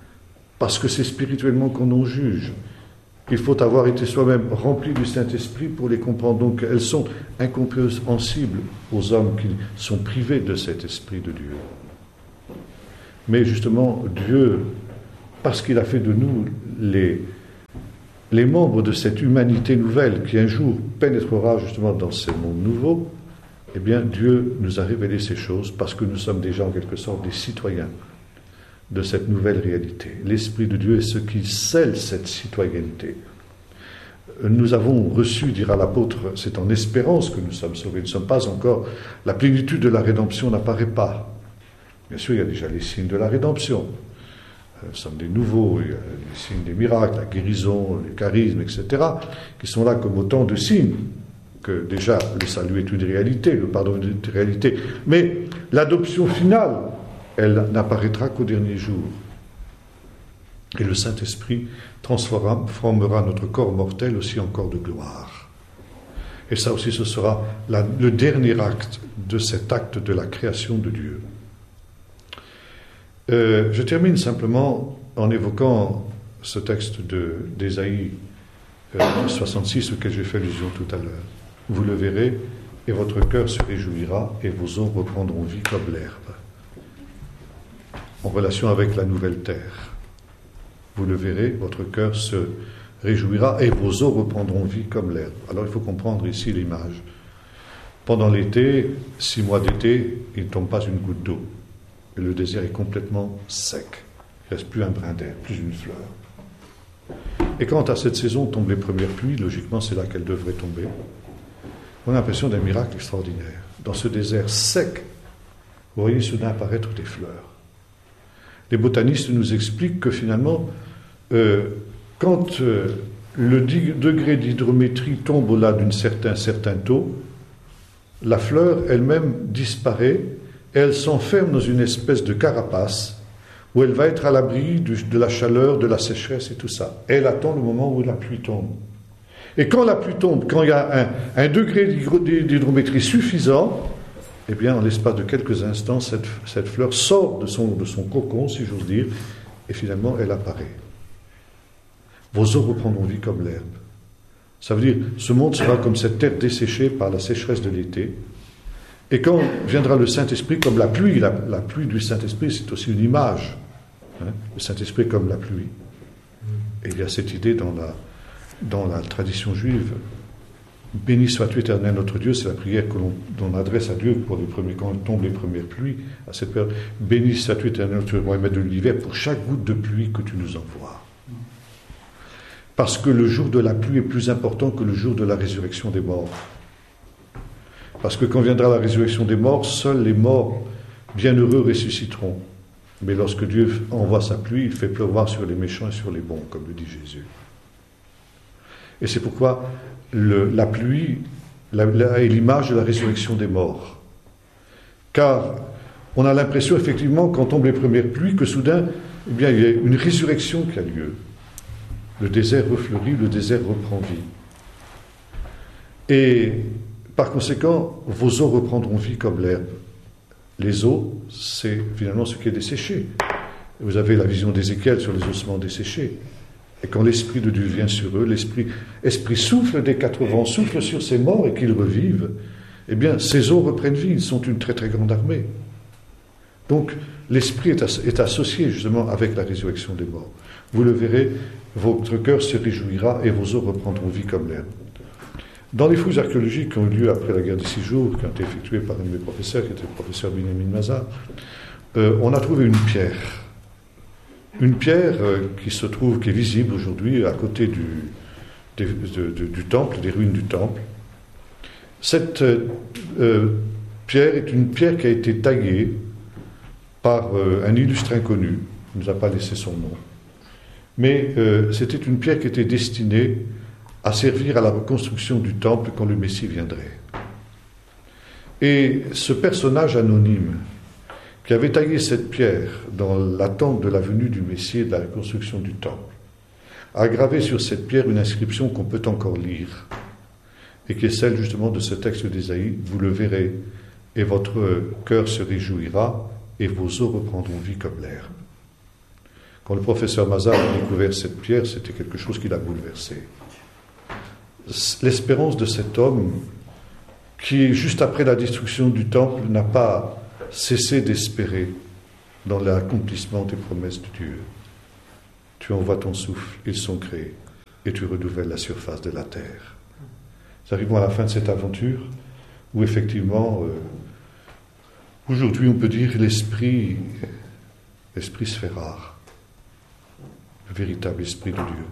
parce que c'est spirituellement qu'on en juge. Il faut avoir été soi-même rempli du Saint-Esprit pour les comprendre. Donc elles sont incompréhensibles aux hommes qui sont privés de cet Esprit de Dieu. Mais justement, Dieu, parce qu'il a fait de nous les, les membres de cette humanité nouvelle qui un jour pénétrera justement dans ces mondes nouveaux, eh bien Dieu nous a révélé ces choses parce que nous sommes déjà en quelque sorte des citoyens de cette nouvelle réalité. L'Esprit de Dieu est ce qui scelle cette citoyenneté. Nous avons reçu, dira l'apôtre, c'est en espérance que nous sommes sauvés. Nous ne sommes pas encore... La plénitude de la rédemption n'apparaît pas. Bien sûr, il y a déjà les signes de la rédemption. Nous sommes des nouveaux, il y a les signes des miracles, la guérison, les charismes, et cetera, qui sont là comme autant de signes que déjà le salut est une réalité, le pardon est une réalité. Mais l'adoption finale, elle n'apparaîtra qu'au dernier jour. Et le Saint-Esprit transformera notre corps mortel aussi en corps de gloire. Et ça aussi, ce sera la, le dernier acte de cet acte de la création de Dieu. Euh, je termine simplement en évoquant ce texte de, d'Ésaïe euh, soixante-six auquel j'ai fait allusion tout à l'heure. Vous le verrez, et votre cœur se réjouira, et vos os reprendront vie comme l'herbe. En relation avec la nouvelle terre. Vous le verrez, votre cœur se réjouira et vos os reprendront vie comme l'herbe. Alors il faut comprendre ici l'image. Pendant l'été, six mois d'été, il ne tombe pas une goutte d'eau. Et le désert est complètement sec. Il ne reste plus un brin d'air, plus une fleur. Et quand à cette saison tombent les premières pluies, logiquement c'est là qu'elles devraient tomber, on a l'impression d'un miracle extraordinaire. Dans ce désert sec, vous voyez soudain apparaître des fleurs. Les botanistes nous expliquent que finalement, euh, quand euh, le degré d'hydrométrie tombe au-delà d'un certain, certain taux, la fleur elle-même disparaît et elle s'enferme dans une espèce de carapace où elle va être à l'abri de, de la chaleur, de la sécheresse et tout ça. Et elle attend le moment où la pluie tombe. Et quand la pluie tombe, quand il y a un, un degré d'hydrométrie suffisant, eh bien, en l'espace de quelques instants, cette, cette fleur sort de son, de son cocon, si j'ose dire, et finalement, elle apparaît. Vos os reprendront vie comme l'herbe. Ça veut dire, ce monde sera comme cette terre desséchée par la sécheresse de l'été. Et quand viendra le Saint-Esprit comme la pluie, la, la pluie du Saint-Esprit, c'est aussi une image. Hein, le Saint-Esprit comme la pluie. Et il y a cette idée dans la, dans la tradition juive. Béni sois-tu, Éternel, notre Dieu, c'est la prière que l'on, l'on adresse à Dieu pour les premiers, quand tombent les premières pluies, à cette période. Béni sois-tu, Éternel, notre Dieu, roi et maître de l'univers, pour chaque goutte de pluie que tu nous envoies. Parce que le jour de la pluie est plus important que le jour de la résurrection des morts. Parce que quand viendra la résurrection des morts, seuls les morts bienheureux ressusciteront. Mais lorsque Dieu envoie sa pluie, il fait pleuvoir sur les méchants et sur les bons, comme le dit Jésus. Et c'est pourquoi le, la pluie la, la, est l'image de la résurrection des morts. Car on a l'impression, effectivement, quand tombent les premières pluies, que soudain, eh bien, il y a une résurrection qui a lieu. Le désert refleurit, le désert reprend vie. Et par conséquent, vos os reprendront vie comme l'herbe. Les os, c'est finalement ce qui est desséché. Vous avez la vision d'Ézéchiel sur les ossements desséchés. Et quand l'Esprit de Dieu vient sur eux, l'Esprit esprit souffle des quatre vents, souffle sur ces morts et qu'ils revivent, eh bien, ces os reprennent vie, ils sont une très très grande armée. Donc, l'Esprit est, as, est associé justement avec la résurrection des morts. Vous le verrez, votre cœur se réjouira et vos os reprendront vie comme l'herbe. Dans les fouilles archéologiques qui ont eu lieu après la guerre des six jours, qui ont été effectuées par un de mes professeurs, qui était le professeur Binyamin Mazar, euh, on a trouvé une pierre. Une pierre euh, qui se trouve, qui est visible aujourd'hui à côté du, des, de, de, du temple, des ruines du temple. Cette euh, pierre est une pierre qui a été taillée par euh, un illustre inconnu, il ne nous a pas laissé son nom. Mais euh, c'était une pierre qui était destinée à servir à la reconstruction du temple quand le Messie viendrait. Et ce personnage anonyme qui avait taillé cette pierre dans l'attente de la venue du Messie et de la reconstruction du temple, a gravé sur cette pierre une inscription qu'on peut encore lire, et qui est celle justement de ce texte d'Ésaïe, vous le verrez, et votre cœur se réjouira, et vos os reprendront vie comme l'herbe. Quand le professeur Mazar a découvert cette pierre, c'était quelque chose qui l'a bouleversé. L'espérance de cet homme, qui, juste après la destruction du temple, n'a pas cessé d'espérer dans l'accomplissement des promesses de Dieu. Tu envoies ton souffle, ils sont créés, et tu renouvelles la surface de la terre. Nous arrivons à la fin de cette aventure, où effectivement, euh, aujourd'hui on peut dire l'esprit, l'esprit se fait rare, le véritable esprit de Dieu.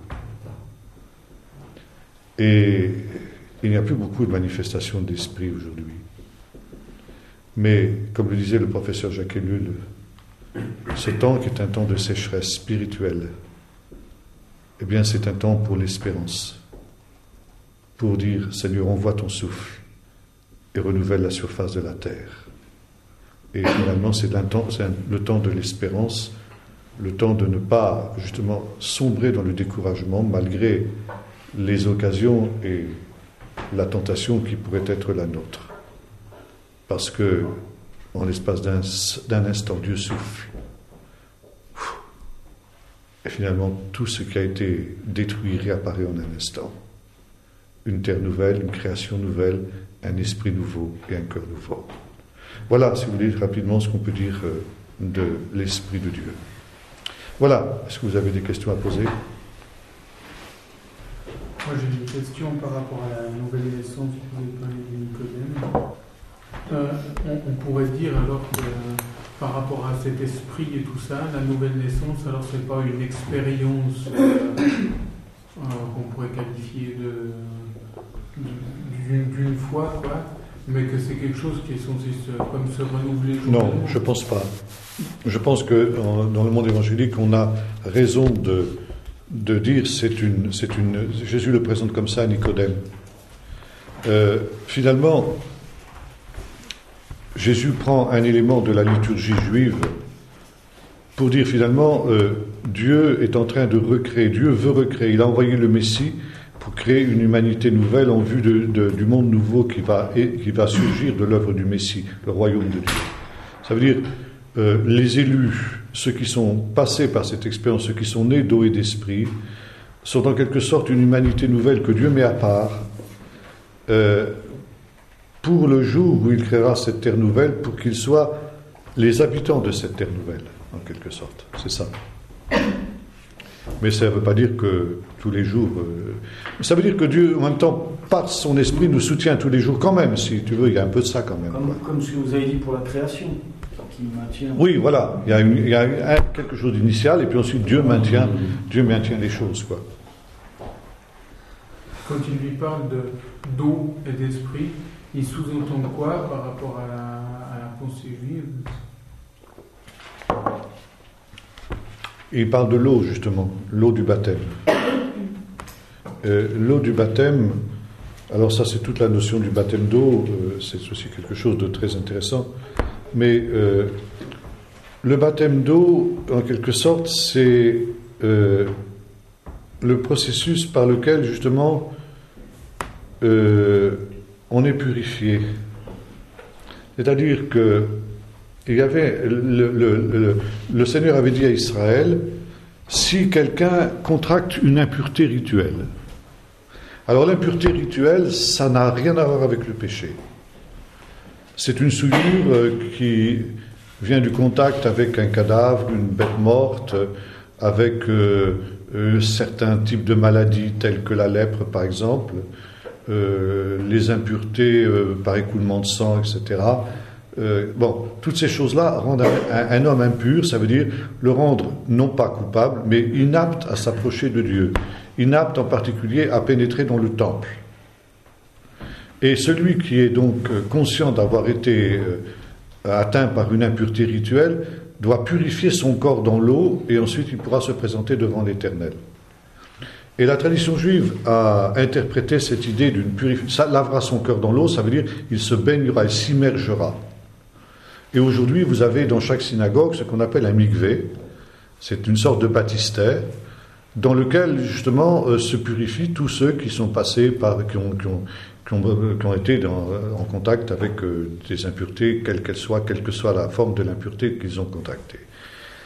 Et il n'y a plus beaucoup de manifestations d'esprit aujourd'hui. Mais, comme le disait le professeur Jacques Ellul, ce temps qui est un temps de sécheresse spirituelle, eh bien c'est un temps pour l'espérance, pour dire, Seigneur, envoie ton souffle et renouvelle la surface de la terre. Et finalement, c'est, un temps, c'est un, le temps de l'espérance, le temps de ne pas, justement, sombrer dans le découragement, malgré les occasions et la tentation qui pourrait être la nôtre. Parce que, en l'espace d'un, d'un instant, Dieu souffle. Et finalement, tout ce qui a été détruit réapparaît en un instant. Une terre nouvelle, une création nouvelle, un esprit nouveau et un cœur nouveau. Voilà, si vous voulez, rapidement ce qu'on peut dire de l'Esprit de Dieu. Voilà, est-ce que vous avez des questions à poser ? Moi j'ai une question par rapport à la nouvelle naissance que vous avez parlé de Nicodème. Euh, on, on pourrait dire alors que euh, par rapport à cet esprit et tout ça, la nouvelle naissance, alors c'est pas une expérience euh, euh, qu'on pourrait qualifier de, d'une, d'une foi, quoi, mais que c'est quelque chose qui est censé se, comme se renouveler. Non, je ne pense pas. Je pense que en, dans le monde évangélique, on a raison de, de dire c'est une, c'est une. Jésus le présente comme ça à Nicodème. Euh, finalement, Jésus prend un élément de la liturgie juive pour dire finalement euh, Dieu est en train de recréer, Dieu veut recréer, il a envoyé le Messie pour créer une humanité nouvelle en vue de, de, du monde nouveau qui va, qui va surgir de l'œuvre du Messie, le royaume de Dieu. Ça veut dire euh, les élus, ceux qui sont passés par cette expérience, ceux qui sont nés d'eau et d'esprit, sont en quelque sorte une humanité nouvelle que Dieu met à part euh, pour le jour où il créera cette terre nouvelle, pour qu'ils soient les habitants de cette terre nouvelle, en quelque sorte. C'est ça. Mais ça ne veut pas dire que tous les jours... Euh, ça veut dire que Dieu, en même temps, par son esprit, nous soutient tous les jours quand même, si tu veux, il y a un peu de ça quand même. Comme, comme ce que vous avez dit pour la création, qui maintient... Oui, voilà, il y a, une, il y a un, quelque chose d'initial, et puis ensuite Dieu maintient, Dieu maintient les choses, quoi. Quand il lui parle de, d'eau et d'esprit, il sous-entend quoi par rapport à la, à la pensée juive ? Il parle de l'eau, justement, l'eau du baptême. Euh, l'eau du baptême, alors ça c'est toute la notion du baptême d'eau, euh, c'est aussi quelque chose de très intéressant, mais euh, le baptême d'eau, en quelque sorte, c'est euh, le processus par lequel, justement, euh, on est purifié. C'est-à-dire que il y avait le, le, le, le Seigneur avait dit à Israël, si quelqu'un contracte une impureté rituelle. Alors l'impureté rituelle, ça n'a rien à voir avec le péché. C'est une souillure qui vient du contact avec un cadavre, une bête morte, avec euh, euh, certains types de maladies telles que la lèpre par exemple, euh, les impuretés euh, par écoulement de sang, et cetera. Euh, bon, toutes ces choses-là rendent un, un, un homme impur, ça veut dire le rendre non pas coupable, mais inapte à s'approcher de Dieu, inapte en particulier à pénétrer dans le temple. Et celui qui est donc conscient d'avoir été euh, atteint par une impureté rituelle doit purifier son corps dans l'eau et ensuite il pourra se présenter devant l'Éternel. Et la tradition juive a interprété cette idée d'une purification. Ça lavera son cœur dans l'eau, ça veut dire il se baignera, il s'immergera. Et aujourd'hui, vous avez dans chaque synagogue ce qu'on appelle un mikvé. C'est une sorte de baptistère dans lequel, justement, euh, se purifient tous ceux qui sont passés par, qui ont, qui ont, qui ont, qui ont été dans, en contact avec euh, des impuretés, quelles qu'elles soient, quelle que soit la forme de l'impureté qu'ils ont contactée.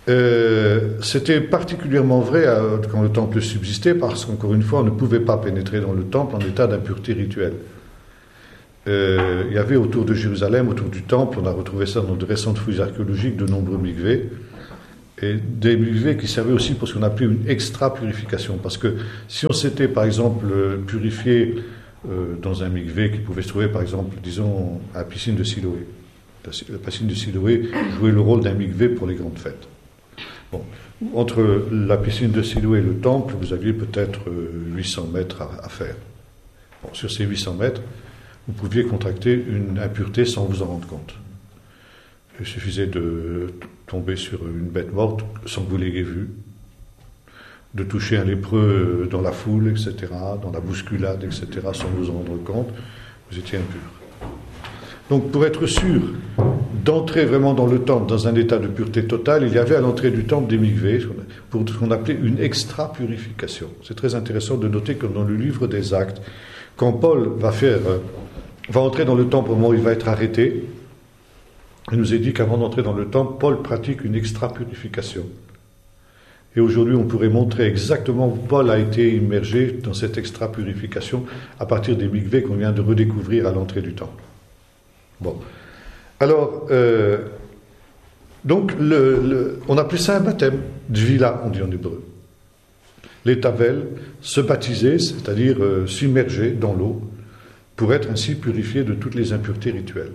Euh, c'était particulièrement vrai à, quand le temple subsistait, parce qu'encore une fois, on ne pouvait pas pénétrer dans le temple en état d'impureté rituelle. Euh, il y avait autour de Jérusalem, autour du temple, on a retrouvé ça dans de récentes fouilles archéologiques, de nombreux mikvés, et des mikvés qui servaient aussi pour ce qu'on appelait une extra-purification. Parce que si on s'était, par exemple, purifié euh, dans un mikvé qui pouvait se trouver, par exemple, disons, à la piscine de Siloé, la piscine de Siloé jouait le rôle d'un mikvé pour les grandes fêtes. Bon. Entre la piscine de Siloé et le temple, vous aviez peut-être huit cents mètres à, à faire. Bon, sur ces huit cents mètres, vous pouviez contracter une impureté sans vous en rendre compte. Il suffisait de tomber sur une bête morte sans que vous l'ayez vue, de toucher un lépreux dans la foule, et cetera, dans la bousculade, et cetera, sans vous en rendre compte, vous étiez impur. Donc, pour être sûr d'entrer vraiment dans le temple dans un état de pureté totale, il y avait à l'entrée du temple des mikvés, pour ce qu'on appelait une extra-purification. C'est très intéressant de noter que dans le livre des Actes, quand Paul va faire, va entrer dans le temple au moment où il va être arrêté, il nous est dit qu'avant d'entrer dans le temple, Paul pratique une extra-purification. Et aujourd'hui, on pourrait montrer exactement où Paul a été immergé dans cette extra-purification à partir des mikvés qu'on vient de redécouvrir à l'entrée du temple. Bon. Alors, euh, donc, le, le, on appelait ça un baptême, dvila, on dit en hébreu. Les Tavel se baptisaient, c'est-à-dire euh, s'immerger dans l'eau, pour être ainsi purifiés de toutes les impuretés rituelles.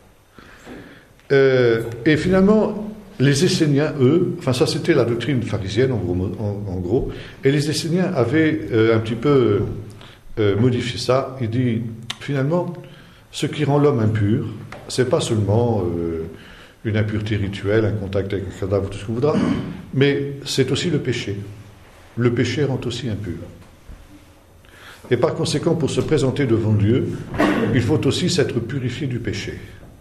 Euh, et finalement, les Esséniens, eux, enfin ça c'était la doctrine pharisienne en gros, en, en gros et les Esséniens avaient euh, un petit peu euh, modifié ça. Il dit, finalement, ce qui rend l'homme impur, c'est pas seulement euh, une impureté rituelle, un contact avec un cadavre, tout ce qu'on voudra, mais c'est aussi le péché. Le péché rend aussi impur. Et par conséquent, pour se présenter devant Dieu, il faut aussi s'être purifié du péché.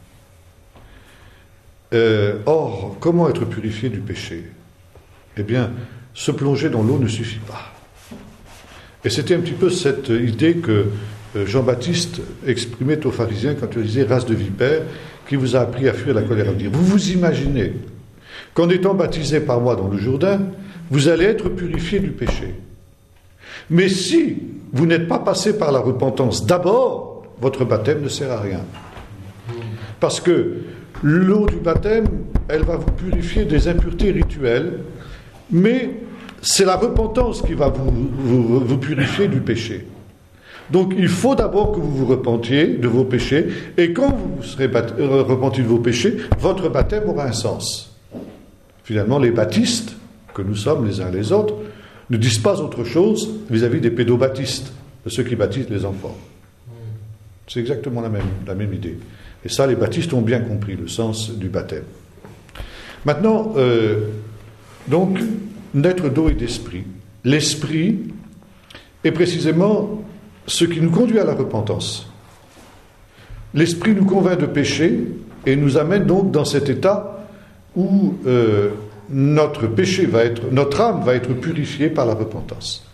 Euh, or, comment être purifié du péché? Eh bien, se plonger dans l'eau ne suffit pas. Et c'était un petit peu cette idée que Jean-Baptiste exprimait aux pharisiens quand il disait « race de vipères, qui vous a appris à fuir la colère à venir ». Vous vous imaginez qu'en étant baptisé par moi dans le Jourdain, vous allez être purifié du péché. Mais si vous n'êtes pas passé par la repentance d'abord, votre baptême ne sert à rien. Parce que l'eau du baptême, elle va vous purifier des impuretés rituelles, mais c'est la repentance qui va vous, vous, vous purifier du péché. Donc il faut d'abord que vous vous repentiez de vos péchés, et quand vous serez bat- euh, repenti de vos péchés, votre baptême aura un sens. Finalement, les baptistes, que nous sommes les uns les autres, ne disent pas autre chose vis-à-vis des pédobaptistes, de ceux qui baptisent les enfants. C'est exactement la même, la même idée. Et ça, les baptistes ont bien compris le sens du baptême. Maintenant, euh, donc, naître d'eau et d'esprit. L'esprit est précisément ce qui nous conduit à la repentance. L'esprit nous convainc de péché et nous amène donc dans cet état où euh, notre péché va être, notre âme va être purifiée par la repentance.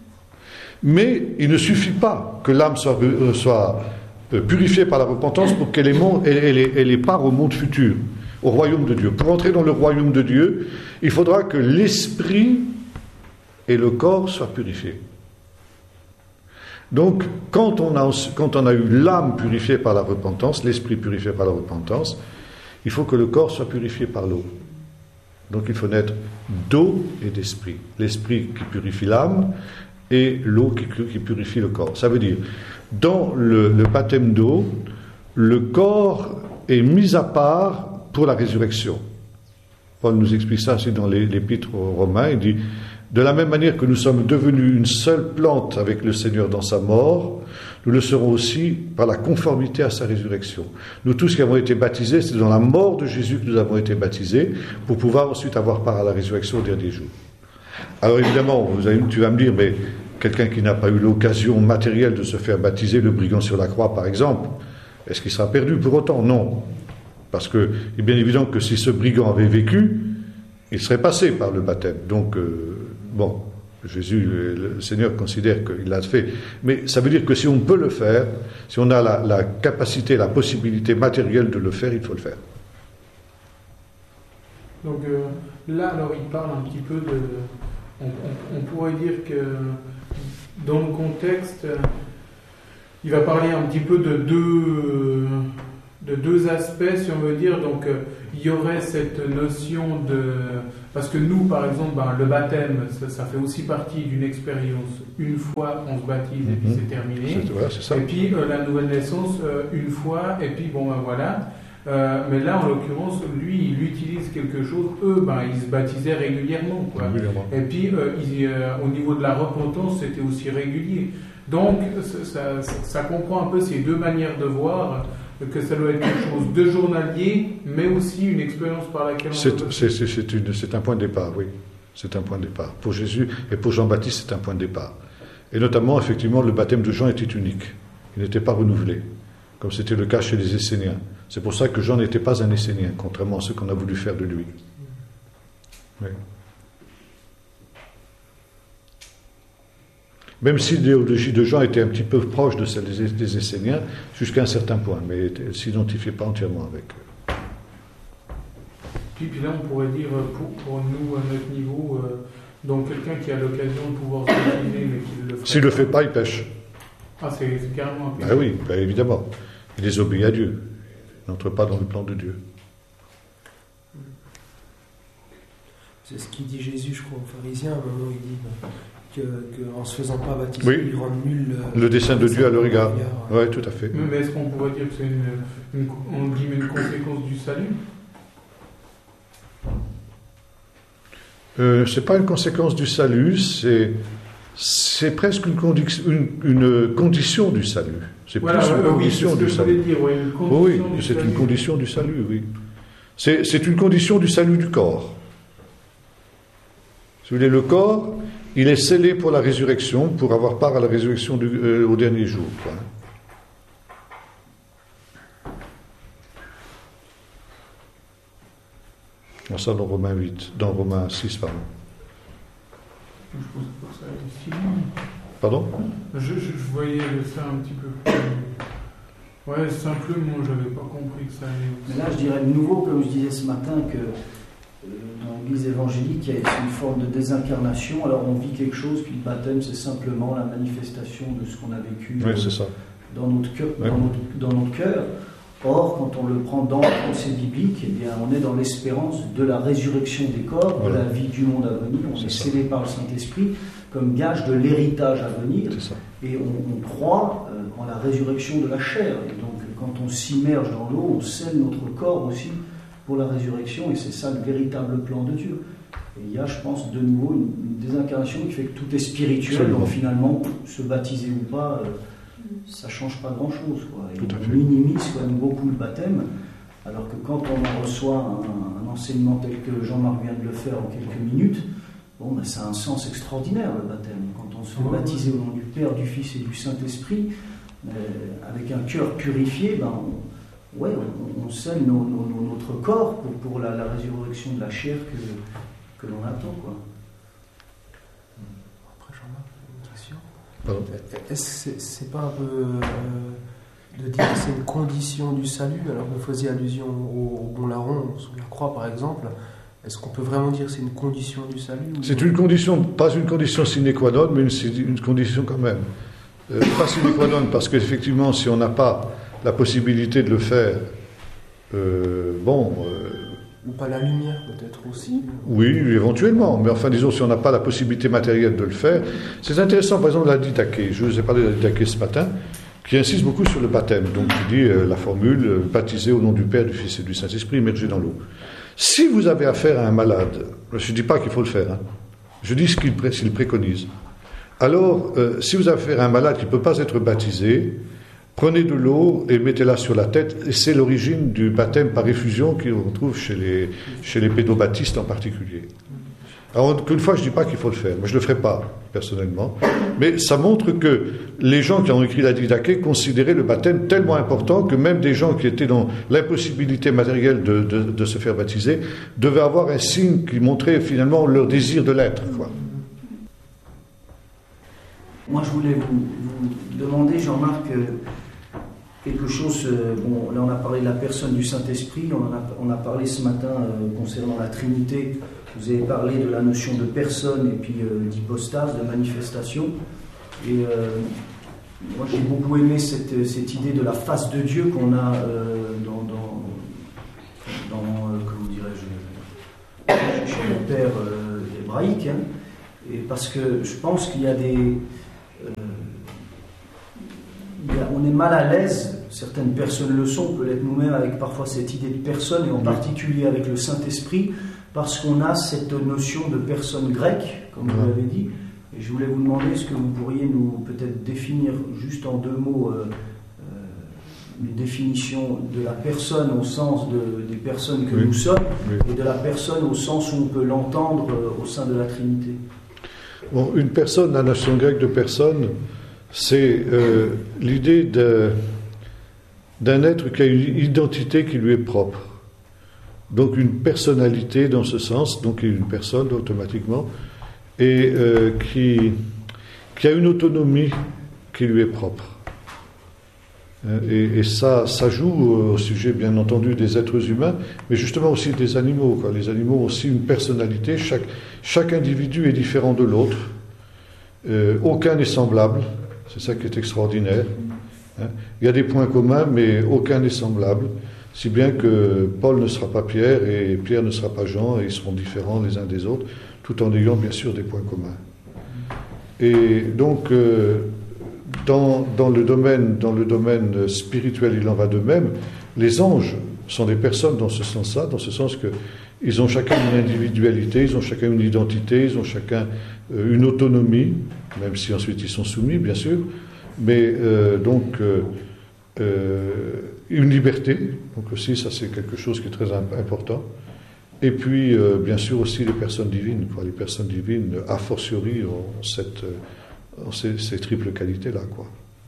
Mais il ne suffit pas que l'âme soit, euh, soit purifiée par la repentance pour qu'elle ait, elle, elle, elle ait part au monde futur, au royaume de Dieu. Pour entrer dans le royaume de Dieu, il faudra que l'esprit et le corps soient purifiés. Donc, quand on a, quand on a eu l'âme purifiée par la repentance, l'esprit purifié par la repentance, il faut que le corps soit purifié par l'eau. Donc, il faut naître d'eau et d'esprit. L'esprit qui purifie l'âme et l'eau qui, qui purifie le corps. Ça veut dire, dans le, le baptême d'eau, le corps est mis à part pour la résurrection. Paul nous explique ça aussi dans l'épître aux Romains. Il dit, de la même manière que nous sommes devenus une seule plante avec le Seigneur dans sa mort, nous le serons aussi par la conformité à sa résurrection. Nous tous qui avons été baptisés, c'est dans la mort de Jésus que nous avons été baptisés, pour pouvoir ensuite avoir part à la résurrection au dernier jour. Alors évidemment, vous allez, tu vas me dire, mais quelqu'un qui n'a pas eu l'occasion matérielle de se faire baptiser, le brigand sur la croix par exemple, est-ce qu'il sera perdu pour autant? Non. Parce que il est bien évident que si ce brigand avait vécu, il serait passé par le baptême. Donc, euh, bon, Jésus, le Seigneur considère qu'il l'a fait. Mais ça veut dire que si on peut le faire, si on a la, la capacité, la possibilité matérielle de le faire, il faut le faire. Donc, euh, là, alors, il parle un petit peu de... On, on, on pourrait dire que dans le contexte, il va parler un petit peu de deux, de deux aspects, si on veut dire. Donc, il y aurait cette notion de... Parce que nous, par exemple, ben, le baptême, ça, ça fait aussi partie d'une expérience. Une fois, on se baptise et puis Mhm. c'est terminé. C'est, voilà, c'est ça. Et puis, euh, la nouvelle naissance, euh, une fois, et puis bon, ben voilà. Euh, mais là, en l'occurrence, lui, il utilise quelque chose. Eux, ben, ils se baptisaient régulièrement, quoi. Régulièrement. Et puis, euh, il, euh, au niveau de la repentance, c'était aussi régulier. Donc, ça, ça, ça comprend un peu ces deux manières de voir, que ça doit être quelque chose de journalier, mais aussi une expérience par laquelle on C'est, doit- c'est, c'est, c'est, une, c'est un point de départ, oui. C'est un point de départ. Pour Jésus et pour Jean-Baptiste, c'est un point de départ. Et notamment, effectivement, le baptême de Jean était unique. Il n'était pas renouvelé, comme c'était le cas chez les Esséniens. C'est pour ça que Jean n'était pas un Essénien, contrairement à ce qu'on a voulu faire de lui. Oui. Même si l'idéologie de Jean était un petit peu proche de celle des, des Esséniens, jusqu'à un certain point, mais elle ne s'identifiait pas entièrement avec eux. Puis, puis là, on pourrait dire, pour, pour nous, à notre niveau, euh, donc quelqu'un qui a l'occasion de pouvoir se baptiser, mais qui ne le ferait S'il ne le fait pas, il pêche. Ah, c'est, c'est carrément un Ben oui, ben évidemment. Il désobéit à Dieu. Il n'entre pas dans le plan de Dieu. C'est ce qu'il dit Jésus, je crois, aux pharisiens, à un moment, il dit que, que en se faisant pas baptiser, Oui. il rend nul euh, Le dessein de Dieu à leur égard. euh, Oui, tout à fait. Mais est-ce qu'on pourrait dire que c'est une, une, on dit une conséquence du salut? Euh, ce n'est pas une conséquence du salut, c'est, c'est presque une, condi- une, une condition du salut. C'est Voilà, plus une ouais, oui, condition c'est ce que du je voulais salut. dire, ouais, une condition Oui, du c'est salut. une condition du salut, oui. C'est, c'est une condition du salut du corps. Si vous voulez, le corps, il est scellé pour la résurrection, pour avoir part à la résurrection du, euh, au dernier jour. Quoi. On ça dans Romains huit, dans Romains six, pardon. Je pense pas que ça allait si loin. Pardon? Je, je, je voyais ça un petit peu plus. Ouais, simplement, j'avais pas compris que ça allait aussi. Mais là, je dirais de nouveau, comme je disais ce matin, que euh, dans l'Église évangélique, il y a une forme de désincarnation. Alors, on vit quelque chose, puis le baptême, c'est simplement la manifestation de ce qu'on a vécu Oui, euh, c'est ça. dans notre cœur. Ouais. Dans notre, dans notre cœur. Or, quand on le prend dans le procès biblique, eh bien, on est dans l'espérance de la résurrection des corps, Voilà. de la vie du monde à venir. On C'est est ça. scellé par le Saint-Esprit comme gage de l'héritage à venir. C'est ça. Et on, on croit euh, en la résurrection de la chair. Et donc, quand on s'immerge dans l'eau, on scelle notre corps aussi pour la résurrection. Et c'est ça le véritable plan de Dieu. Et il y a, je pense, de nouveau une, une désincarnation qui fait que tout est spirituel. Absolument. Donc, finalement, se baptiser ou pas, euh, ça ne change pas grand-chose. Quoi. Et Tout à on fait. minimise quand même beaucoup le baptême. Alors que quand on en reçoit un, un enseignement tel que Jean-Marc vient de le faire en quelques minutes, bon, ben, ça a un sens extraordinaire, le baptême. Quand on se fait Ouais, baptiser au nom du Père, du Fils et du Saint-Esprit, euh, avec un cœur purifié, ben, on, ouais, on, on scelle nos- nos- nos- notre corps pour, pour la, la résurrection de la chair que, que l'on attend. Quoi. Après, Jean-Marc, une question. Pardon. Est-ce que c'est, c'est pas un peu euh, de dire que c'est une condition du salut? Alors, vous faisiez allusion au, au bon larron sous la croix, par exemple. Est-ce qu'on peut vraiment dire que c'est une condition du salut ou- C'est une condition, pas une condition sine qua non, mais une, c'est une condition quand même. Euh, pas sine qua non, parce qu'effectivement, si on n'a pas la possibilité de le faire, euh, bon, euh, Ou pas la lumière, peut-être aussi. oui, éventuellement, mais enfin, disons, si on n'a pas la possibilité matérielle de le faire, c'est intéressant, par exemple, la didaché. Je vous ai parlé de la didaché ce matin, qui insiste beaucoup sur le baptême. Donc, il dit euh, la formule, euh, baptisé au nom du Père, du Fils et du Saint-Esprit, immergé dans l'eau. Si vous avez affaire à un malade, je ne dis pas qu'il faut le faire, hein, je dis ce qu'il pré- s'il préconise. Alors, euh, si vous avez affaire à un malade qui ne peut pas être baptisé, prenez de l'eau et mettez-la sur la tête, et c'est l'origine du baptême par effusion qu'on retrouve chez les, chez les pédobaptistes en particulier. Alors, qu'une fois, je ne dis pas qu'il faut le faire, mais je ne le ferai pas, personnellement. Mais ça montre que les gens qui ont écrit la didaché considéraient le baptême tellement important que même des gens qui étaient dans l'impossibilité matérielle de, de, de se faire baptiser devaient avoir un signe qui montrait finalement leur désir de l'être, quoi. Moi, je voulais vous, vous demander, Jean-Marc, euh, quelque chose, euh, bon, là on a parlé de la personne du Saint-Esprit, on, en a, on a parlé ce matin euh, concernant la Trinité, vous avez parlé de la notion de personne et puis euh, d'hypostase, de manifestation. Et euh, moi j'ai beaucoup aimé cette, cette idée de la face de Dieu qu'on a euh, dans, dans, dans euh, comment dirais-je, chez le père euh, hébraïque, hein, et parce que je pense qu'il y a des... Euh, il y a, on est mal à l'aise. Certaines personnes le sont, on peut l'être nous-mêmes avec parfois cette idée de personne, et en particulier avec le Saint-Esprit, parce qu'on a cette notion de personne grecque, comme vous l'avez dit. Et je voulais vous demander, est-ce que vous pourriez nous peut-être définir juste en deux mots euh, euh, une définition de la personne au sens de, des personnes que oui. nous sommes, oui. et de la personne au sens où on peut l'entendre euh, au sein de la Trinité. Bon, une personne, la notion grecque de personne, c'est euh, l'idée de... d'un être qui a une identité qui lui est propre. Donc une personnalité dans ce sens, donc une personne automatiquement, et euh, qui, qui a une autonomie qui lui est propre. Et, et ça, ça joue au sujet, bien entendu, des êtres humains, mais justement aussi des animaux, quoi. Les animaux ont aussi une personnalité, chaque, chaque individu est différent de l'autre, euh, aucun n'est semblable, c'est ça qui est extraordinaire. Il y a des points communs, mais aucun n'est semblable, si bien que Paul ne sera pas Pierre et Pierre ne sera pas Jean, et ils seront différents les uns des autres, tout en ayant bien sûr des points communs. Et donc, euh, dans, dans, le domaine, dans le domaine spirituel, il en va de même. Les anges sont des personnes dans ce sens-là, dans ce sens qu'ils ont chacun une individualité, ils ont chacun une identité, ils ont chacun euh, une autonomie, même si ensuite ils sont soumis, bien sûr, mais euh, donc euh, euh, une liberté, donc aussi ça c'est quelque chose qui est très important, et puis euh, bien sûr aussi les personnes divines, quoi. Les personnes divines a fortiori ont, cette, ont ces, ces triples qualités-là, quoi.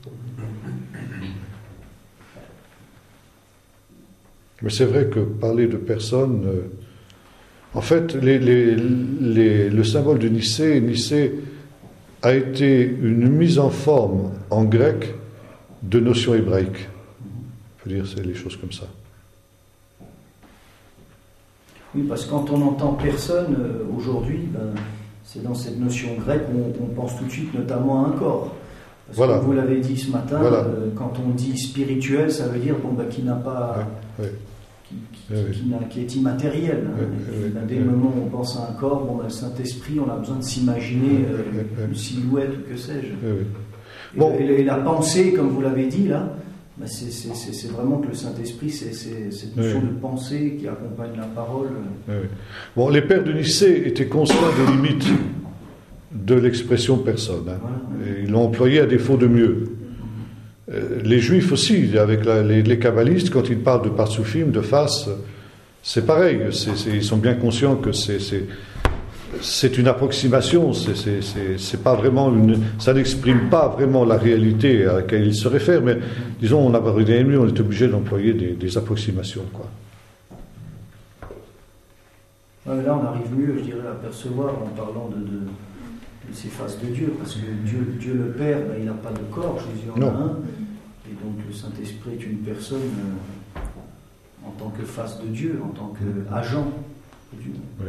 Mais c'est vrai que parler de personnes, euh, en fait les, les, les, le symbole de Nicée, Nicée a été une mise en forme en grec de notions hébraïques. Je veux dire, c'est les choses comme ça. Oui, parce que quand on entend personne euh, aujourd'hui, ben, c'est dans cette notion grecque qu'on on pense tout de suite notamment à un corps. Parce voilà. que vous l'avez dit ce matin, voilà. euh, quand on dit spirituel, ça veut dire bon, ben, qui n'a pas... Oui, oui. Qui, qui, oui, qui, qui, qui est immatériel. Hein. Oui, oui, ben, dès le oui. moment où on pense à un corps, bon, ben, le Saint-Esprit, on a besoin de s'imaginer euh, oui, oui. une silhouette ou que sais-je. Oui, oui. Bon. Et, et la pensée, comme vous l'avez dit là, ben, c'est, c'est, c'est, c'est vraiment que le Saint-Esprit, c'est, c'est cette notion oui. de pensée qui accompagne la parole. Oui, oui. Bon, les pères de Nicée étaient conscients des limites de l'expression personne. Hein. Voilà, oui. Et ils l'ont employé à défaut de mieux. Les Juifs aussi, avec la, les, les kabbalistes, quand ils parlent de partsufim, de face, c'est pareil. C'est, c'est, ils sont bien conscients que c'est, c'est, c'est une approximation. C'est, c'est, c'est, c'est pas vraiment une, ça n'exprime pas vraiment la réalité à laquelle ils se réfèrent. Mais disons, on a on est obligé d'employer des, des approximations, quoi. Ouais, là, on arrive mieux, je dirais, à percevoir en parlant de, de, de ces faces de Dieu, parce que Dieu, Dieu le Père, ben, il n'a pas de corps, Jésus en a un. Et donc le Saint-Esprit est une personne euh, en tant que face de Dieu, en tant qu'agent de Dieu. Oui.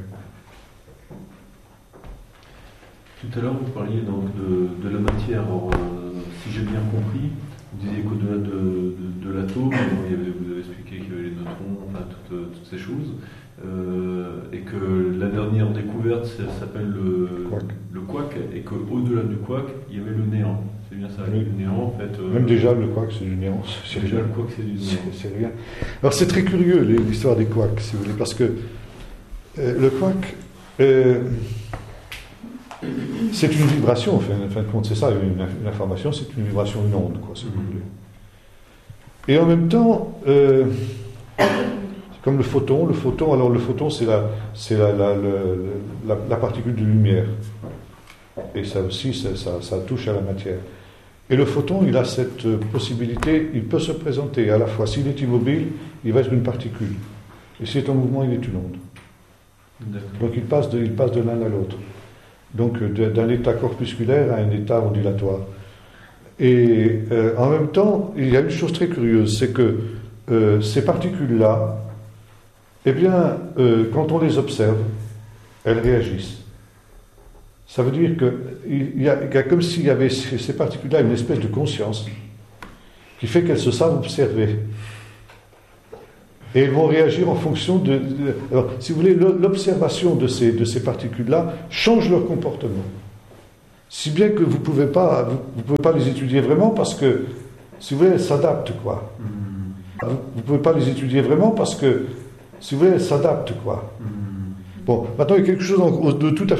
Tout à l'heure, vous parliez donc de, de la matière. Alors, euh, si j'ai bien compris, vous disiez qu'au-delà de, de, de l'atome, il y avait, vous avez expliqué qu'il y avait les neutrons, enfin, toutes, toutes ces choses, euh, et que la dernière découverte ça s'appelle le quark. le quark, et qu'au-delà du quark, il y avait le néant. C'est bien ça, oui. Le néant en fait. Euh... Même déjà le quark c'est du néant. C'est déjà le quark c'est du néant. C'est, c'est rien. Alors c'est très curieux l'histoire des quarks, si vous voulez, parce que euh, le quark, euh, c'est une vibration, en fin, en fin de compte, c'est ça, une, une information, c'est une vibration, une onde, quoi, si vous voulez. Et en même temps, euh, c'est comme le photon. Le photon, alors le photon, c'est la, c'est la, la, la, la, la particule de lumière. Et ça aussi, ça, ça, ça touche à la matière. Et le photon, il a cette possibilité, il peut se présenter à la fois, s'il est immobile, il va être une particule. Et s'il est en mouvement, il est une onde. D'accord. Donc il passe de, il passe de l'un à l'autre. Donc d'un état corpusculaire à un état ondulatoire. Et euh, en même temps, il y a une chose très curieuse, c'est que euh, ces particules-là, eh bien, euh, quand on les observe, elles réagissent. Ça veut dire qu'il y, y a comme s'il y avait ces, ces particules-là une espèce de conscience qui fait qu'elles se savent observer. Et elles vont réagir en fonction de... de alors, si vous voulez, l'observation de ces, de ces particules-là change leur comportement. Si bien que vous ne pouvez pas, vous, vous pouvez pas les étudier vraiment parce que, si vous voulez, elles s'adaptent, quoi. Vous ne pouvez pas les étudier vraiment parce que, si vous voulez, elles s'adaptent, quoi. Bon, maintenant, il y a quelque chose de tout à fait